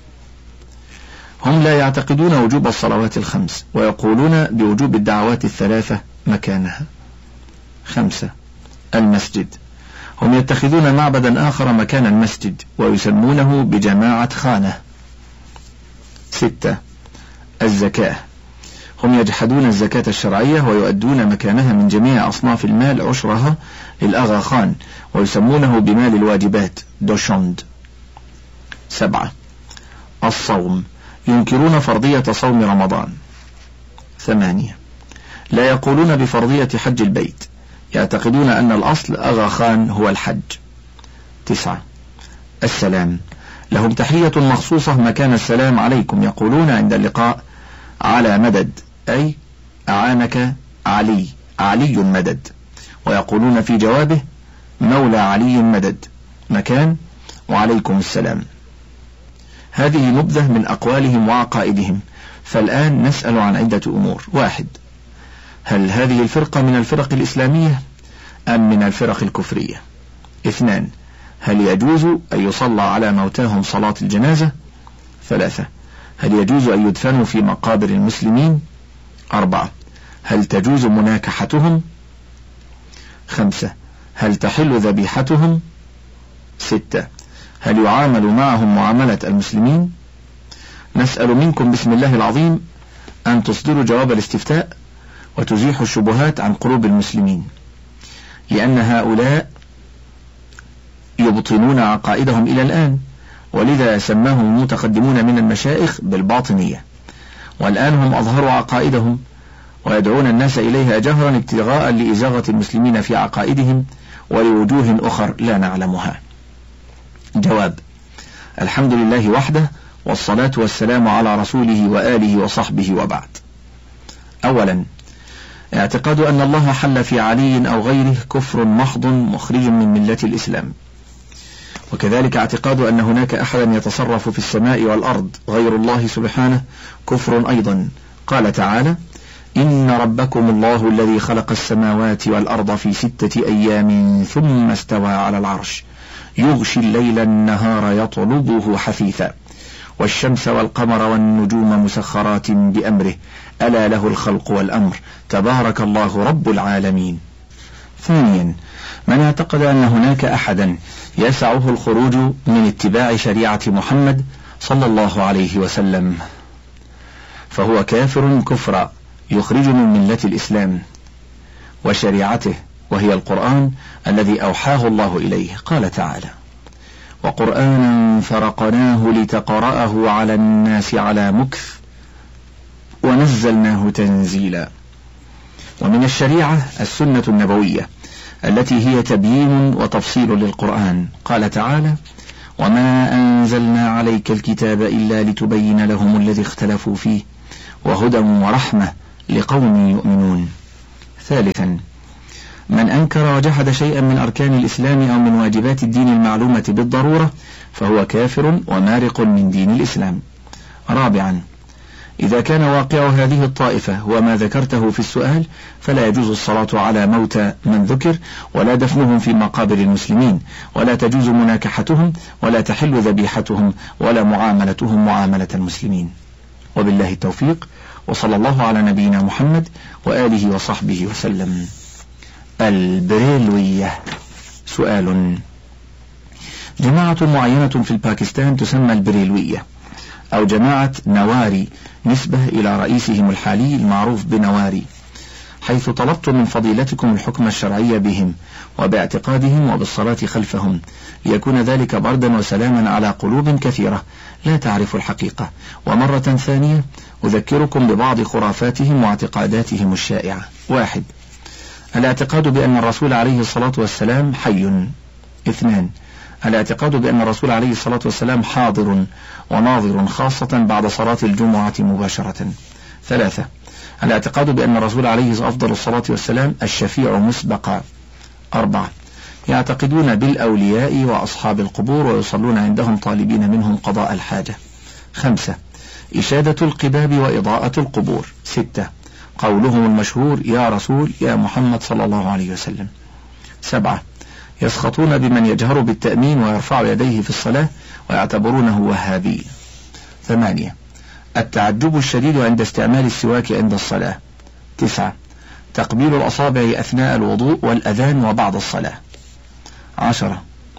A: هم لا يعتقدون وجوب الصلوات الخمس، ويقولون بوجوب الدعوات الثلاثة مكانها. خمسة: المسجد. هم يتخذون معبدا آخر مكان المسجد، ويسمونه بجماعة خانة. ستة: الزكاة. هم يجحدون الزكاة الشرعية، ويؤدون مكانها من جميع أصناف المال عشرها للآغا خان، ويسمونه بمال الواجبات دوشوند. سبعة: الصوم. ينكرون فرضية صوم رمضان. ثمانية: لا يقولون بفرضية حج البيت، يعتقدون أن الأصل آغا خان هو الحج. تسعة: السلام. لهم تحية مخصوصة مكان السلام عليكم، يقولون عند اللقاء على مدد، أي أعانك علي، علي مدد، ويقولون في جوابه مولى علي مدد، مكان وعليكم السلام. هذه نبذة من أقوالهم وعقائدهم. فالآن نسأل عن عدة أمور. واحد: هل هذه الفرقة من الفرق الإسلامية أم من الفرق الكفرية؟ اثنان: هل يجوز أن يصلى على موتاهم صلاة الجنازة؟ ثلاثة: هل يجوز أن يدفنوا في مقابر المسلمين؟ أربعة: هل تجوز مناكحتهم؟ خمسة: هل تحل ذبيحتهم؟ ستة: هل يعامل معهم معاملة المسلمين؟ نسأل منكم بسم الله العظيم أن تصدروا جواب الاستفتاء وتزيحوا الشبهات عن قلوب المسلمين، لأن هؤلاء يبطنون عقائدهم إلى الآن، ولذا سماهم المتقدمون من المشايخ بالباطنية، والآن هم أظهروا عقائدهم ويدعون الناس إليها جهرا ابتغاء لإزاغة المسلمين في عقائدهم ولوجوه أخر لا نعلمها. جواب: الحمد لله وحده، والصلاة والسلام على رسوله وآله وصحبه، وبعد. أولا: اعتقاد أن الله حل في علي أو غيره كفر محض مخرج من ملة الإسلام، وكذلك اعتقاد أن هناك أحدا يتصرف في السماء والأرض غير الله سبحانه كفر أيضا. قال تعالى: إن ربكم الله الذي خلق السماوات والأرض في ستة أيام ثم استوى على العرش يغشي الليل النهار يطلبه حثيثا والشمس والقمر والنجوم مسخرات بأمره ألا له الخلق والأمر تبارك الله رب العالمين. ثانيا: من اعتقد أن هناك أحدا يسعه الخروج من اتباع شريعة محمد صلى الله عليه وسلم فهو كافر كفرا يخرج من ملة الإسلام وشريعته وهي القرآن الذي أوحاه الله إليه. قال تعالى: وقرآنا فرقناه لتقرأه على الناس على مكث ونزلناه تنزيلا. ومن الشريعة السنة النبوية التي هي تبيين وتفصيل للقرآن. قال تعالى: وما أنزلنا عليك الكتاب إلا لتبين لهم الذي اختلفوا فيه وهدى ورحمة لقوم يؤمنون. ثالثا، من أنكر وجحد شيئا من أركان الإسلام أو من واجبات الدين المعلومة بالضرورة فهو كافر ومارق من دين الإسلام. رابعا، إذا كان واقع هذه الطائفة هو ما ذكرته في السؤال فلا يجوز الصلاة على موتى من ذكر، ولا دفنهم في مقابر المسلمين، ولا تجوز مناكحتهم، ولا تحل ذبيحتهم، ولا معاملتهم معاملة المسلمين. وبالله التوفيق، وصلى الله على نبينا محمد وآله وصحبه وسلم. البريلوية. سؤال: جماعة معينة في الباكستان تسمى البريلوية أو جماعة نواري نسبة إلى رئيسهم الحالي المعروف بنواري، حيث طلبت من فضيلتكم الحكم الشرعي بهم وباعتقادهم وبالصلاة خلفهم، ليكون ذلك بردا وسلاما على قلوب كثيرة لا تعرف الحقيقة. ومرة ثانية أذكركم ببعض خرافاتهم واعتقاداتهم الشائعة. واحد، الاعتقاد بأن الرسول عليه الصلاة والسلام حي. اثنان، الاعتقاد بأن الرسول عليه الصلاة والسلام حاضر وناظر خاصة بعد صلاة الجمعة مباشرة. ثلاثة، الاعتقاد بأن الرسول عليه أفضل الصلاة والسلام الشفيع مسبقا. أربعة، يعتقدون بالأولياء وأصحاب القبور ويصلون عندهم طالبين منهم قضاء الحاجة. خمسة، إشادة القباب وإضاءة القبور. ستة، قولهم المشهور يا رسول يا محمد صلى الله عليه وسلم. سبعة، يسخطون بمن يجهر بالتأمين ويرفع يديه في الصلاة ويعتبرونه وهابي. ثمانية، التعجب الشديد عند استعمال السواك عند الصلاة. تسعة، تقبيل الأصابع أثناء الوضوء والأذان وبعد الصلاة. عشرة،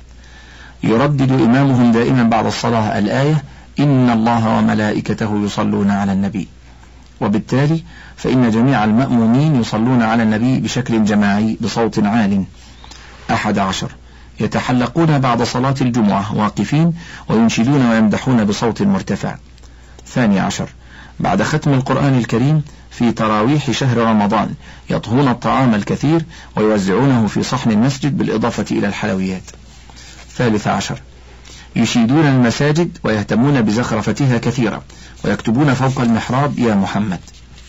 A: يردد إمامهم دائما بعد الصلاة الآية إن الله وملائكته يصلون على النبي، وبالتالي فإن جميع المأمومين يصلون على النبي بشكل جماعي بصوت عال. أحد عشر، يتحلقون بعد صلاة الجمعة واقفين وينشدون ويمدحون بصوت مرتفع. ثاني عشر، بعد ختم القرآن الكريم في تراويح شهر رمضان يطهون الطعام الكثير ويوزعونه في صحن المسجد بالإضافة إلى الحلويات. ثالث عشر، يشيدون المساجد ويهتمون بزخرفتها كثيرا ويكتبون فوق المحراب يا محمد.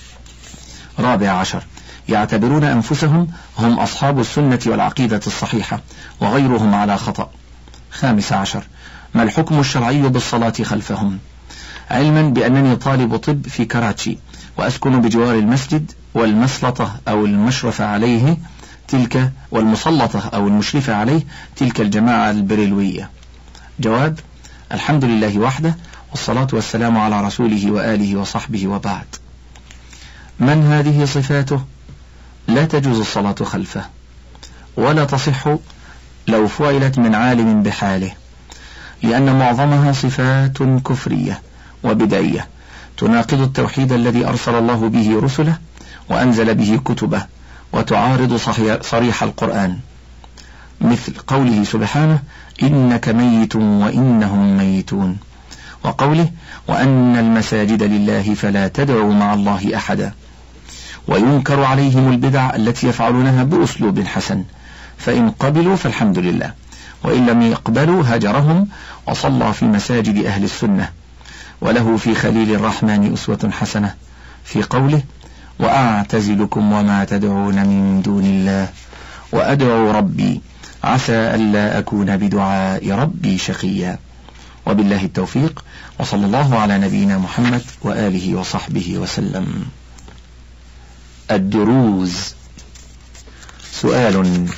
A: رابع عشر، يعتبرون أنفسهم هم أصحاب السنة والعقيدة الصحيحة وغيرهم على خطأ. خامس عشر، ما الحكم الشرعي بالصلاة خلفهم؟ علما بأنني طالب طب في كراتشي وأسكن بجوار المسجد والمسلطة أو المشرفة عليه تلك والمسلطة أو المشرفة عليه تلك الجماعة البريلوية. جواب: الحمد لله وحده، والصلاة والسلام على رسوله وآله وصحبه، وبعد. من هذه صفاته؟ لا تجوز الصلاة خلفه، ولا تصح لو فعلت من عالم بحاله، لأن معظمها صفات كفرية وبدعية تناقض التوحيد الذي أرسل الله به رسله وأنزل به كتبه، وتعارض صريح القرآن، مثل قوله سبحانه إنك ميت وإنهم ميتون، وقوله وأن المساجد لله فلا تدعوا مع الله أحدا. وينكر عليهم البدع التي يفعلونها بأسلوب حسن، فإن قبلوا فالحمد لله، وإن لم يقبلوا هجرهم وصلى في مساجد أهل السنة. وله في خليل الرحمن أسوة حسنة في قوله وأعتزلكم وما تدعون من دون الله وأدعو ربي عسى ألا أكون بدعاء ربي شقيا. وبالله التوفيق، وصلى الله على نبينا محمد وآله وصحبه وسلم. الدروز. سؤال: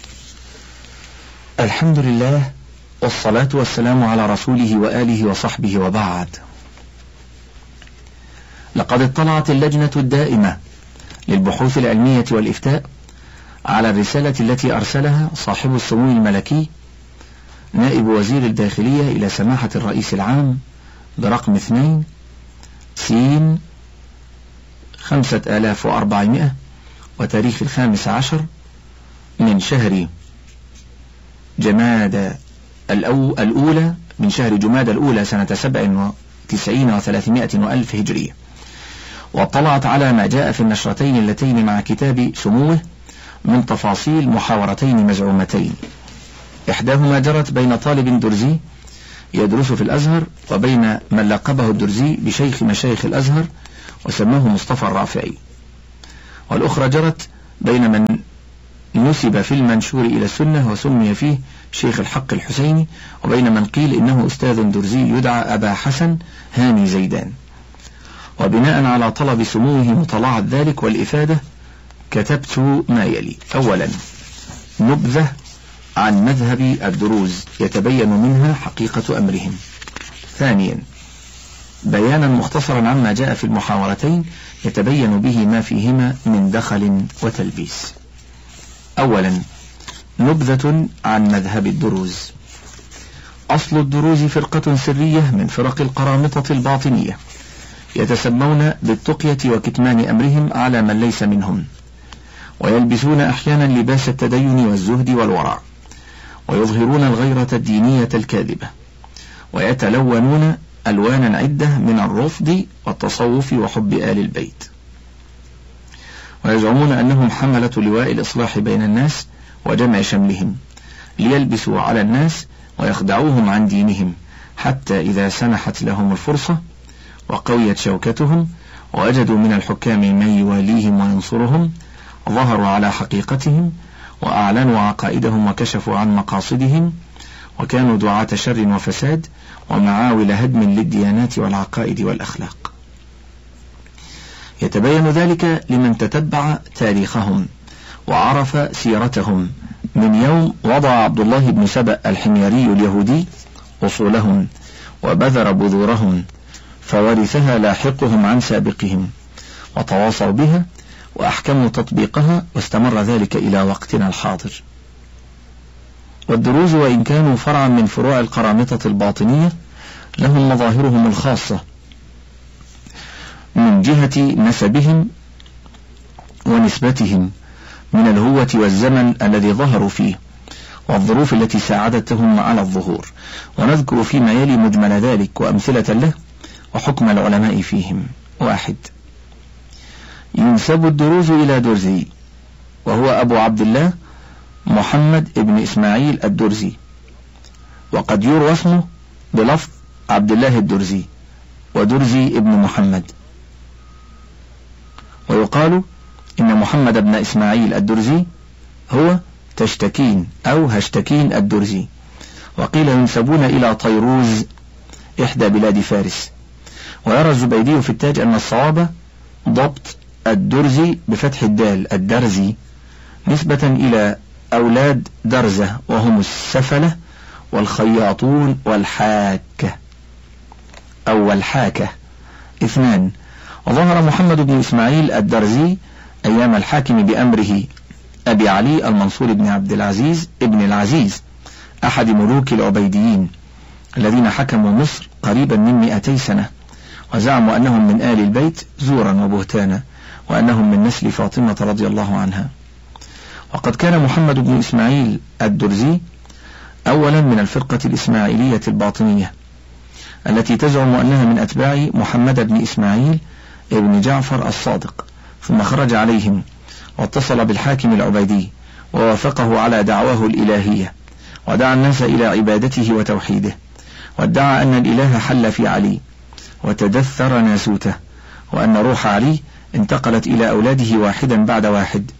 A: الحمد لله والصلاة والسلام على رسوله وآله وصحبه، وبعد. لقد اطلعت اللجنة الدائمة للبحوث العلمية والإفتاء على الرسالة التي أرسلها صاحب السمو الملكي نائب وزير الداخلية إلى سماحة الرئيس العام برقم اثنين سين خمسة آلاف وأربعمائة وتاريخ الخامس عشر من شهر جماد الأو الأولى من شهر جماد الأولى سنة سبع وتسعين وثلاثمائة وألف هجرية، واطلعت على ما جاء في النشرتين اللتين مع كتاب سموه من تفاصيل محاورتين مزعومتين، إحداهما جرت بين طالب درزي يدرس في الأزهر وبين من لقبه الدرزي بشيخ مشايخ الأزهر وسماه مصطفى الرافعي، والأخرى جرت بين من نسب في المنشور إلى السنة وسمي فيه شيخ الحق الحسيني، وبين من قيل إنه أستاذ درزي يدعى أبا حسن هاني زيدان. وبناء على طلب سموه مطالعة ذلك والإفادة كتبت ما يلي: أولا، نبذة عن مذهب الدروز يتبين منها حقيقة أمرهم. ثانيا، بيانا مختصرا عما جاء في المحاورتين يتبين به ما فيهما من دخل وتلبيس. أولا، نبذة عن مذهب الدروز. أصل الدروز فرقة سرية من فرق القرامطة الباطنية، يتسمون بالتقية وكتمان أمرهم على من ليس منهم، ويلبسون أحيانا لباس التدين والزهد والورع، ويظهرون الغيرة الدينية الكاذبة، ويتلونون ألوانا عدة من الرفض والتصوف وحب آل البيت، ويزعمون أنهم حملة لواء الإصلاح بين الناس وجمع شملهم، ليلبسوا على الناس ويخدعوهم عن دينهم، حتى إذا سنحت لهم الفرصة وقويت شوكتهم ووجدوا من الحكام من يواليهم وينصرهم ظهروا على حقيقتهم وأعلنوا عقائدهم وكشفوا عن مقاصدهم، وكانوا دعاة شر وفساد ومعاول هدم للديانات والعقائد والأخلاق. يتبين ذلك لمن تتبع تاريخهم وعرف سيرتهم من يوم وضع عبد الله بن سبأ الحميري اليهودي أصولهم وبذر بذورهم، فورثها لاحقهم عن سابقهم وتواصوا بها وأحكموا تطبيقها، واستمر ذلك إلى وقتنا الحاضر. والدروز وإن كانوا فرعا من فروع القرامطة الباطنية لهم مظاهرهم الخاصة من جهة نسبهم ونسبتهم من الهوة والزمن الذي ظهروا فيه والظروف التي ساعدتهم على الظهور، ونذكر فيما يلي مجمل ذلك وأمثلة له وحكم العلماء فيهم. واحد، ينسب الدروز إلى درزي، وهو أبو عبد الله محمد ابن إسماعيل الدرزي، وقد يروى اسمه بلفظ عبد الله الدرزي ودرزي ابن محمد، ويقال إن محمد بن إسماعيل الدرزي هو تشتكين أو هشتكين الدرزي، وقيل ينسبون إلى طيروز إحدى بلاد فارس. ويرى الزبيدي في التاج أن الصواب ضبط الدرزي بفتح الدال الدرزي نسبة إلى أولاد درزة وهم السفلة والخياطون والحاكة أو الحاكة. اثنان، وظهر محمد بن إسماعيل الدرزي أيام الحاكم بأمره أبي علي المنصور بن عبد العزيز ابن العزيز أحد ملوك العبيديين الذين حكموا مصر قريبا من مئتي سنة، وزعموا أنهم من آل البيت زورا وبهتانا، وأنهم من نسل فاطمة رضي الله عنها. وقد كان محمد بن إسماعيل الدرزي أولا من الفرقة الإسماعيلية الباطنية التي تزعم أنها من أتباع محمد بن إسماعيل ابن جعفر الصادق، ثم خرج عليهم واتصل بالحاكم العبيدي ووافقه على دعواه الإلهية، ودعا الناس إلى عبادته وتوحيده، وادعى أن الإله حل في علي وتدثر ناسوته، وأن روح علي انتقلت إلى أولاده واحدا بعد واحد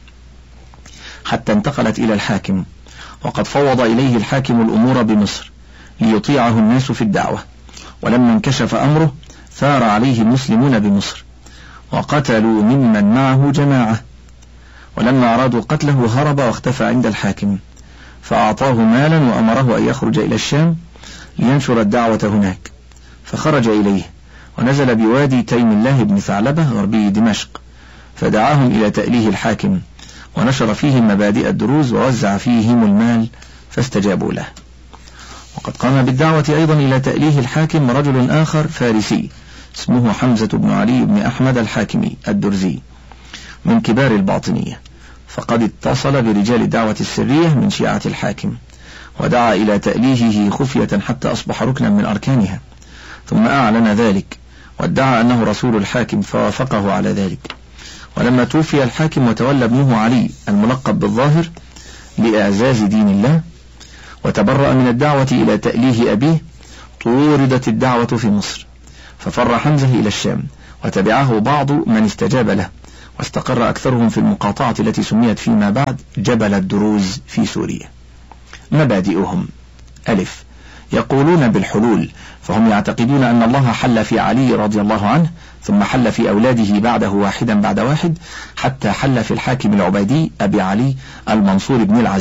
A: حتى انتقلت إلى الحاكم، وقد فوض إليه الحاكم الأمور بمصر ليطيعه الناس في الدعوة، ولما انكشف أمره ثار عليه المسلمون بمصر وقتلوا ممن معه جماعة، ولما أرادوا قتله هرب واختفى عند الحاكم، فأعطاه مالا وأمره أن يخرج إلى الشام لينشر الدعوة هناك، فخرج إليه ونزل بوادي تيم الله بن ثعلبة غربي دمشق، فدعاهم إلى تأليه الحاكم ونشر فيهم مبادئ الدروز ووزع فيهم المال فاستجابوا له. وقد قام بالدعوة أيضا إلى تأليه الحاكم رجل آخر فارسي اسمه حمزة بن علي بن أحمد الحاكمي الدرزي من كبار الباطنية، فقد اتصل برجال الدعوة السرية من شيعة الحاكم، ودعا إلى تأليهه خفية حتى أصبح ركنا من أركانها، ثم أعلن ذلك وادعى أنه رسول الحاكم فوافقه على ذلك. ولما توفي الحاكم وتولى ابنه علي الملقب بالظاهر لإعزاز دين الله وتبرأ من الدعوة إلى تأليه أبيه، طوردت الدعوة في مصر، ففر حمزة إلى الشام وتبعه بعض من استجاب له، واستقر أكثرهم في المقاطعة التي سميت فيما بعد جبل الدروز في سوريا. مبادئهم: ألف، يقولون بالحلول، فهم يعتقدون أن الله حل في علي رضي الله عنه، ثم حل في أولاده بعده واحدا بعد واحد، حتى حل في الحاكم العبيدي أبي علي المنصور بن العزيز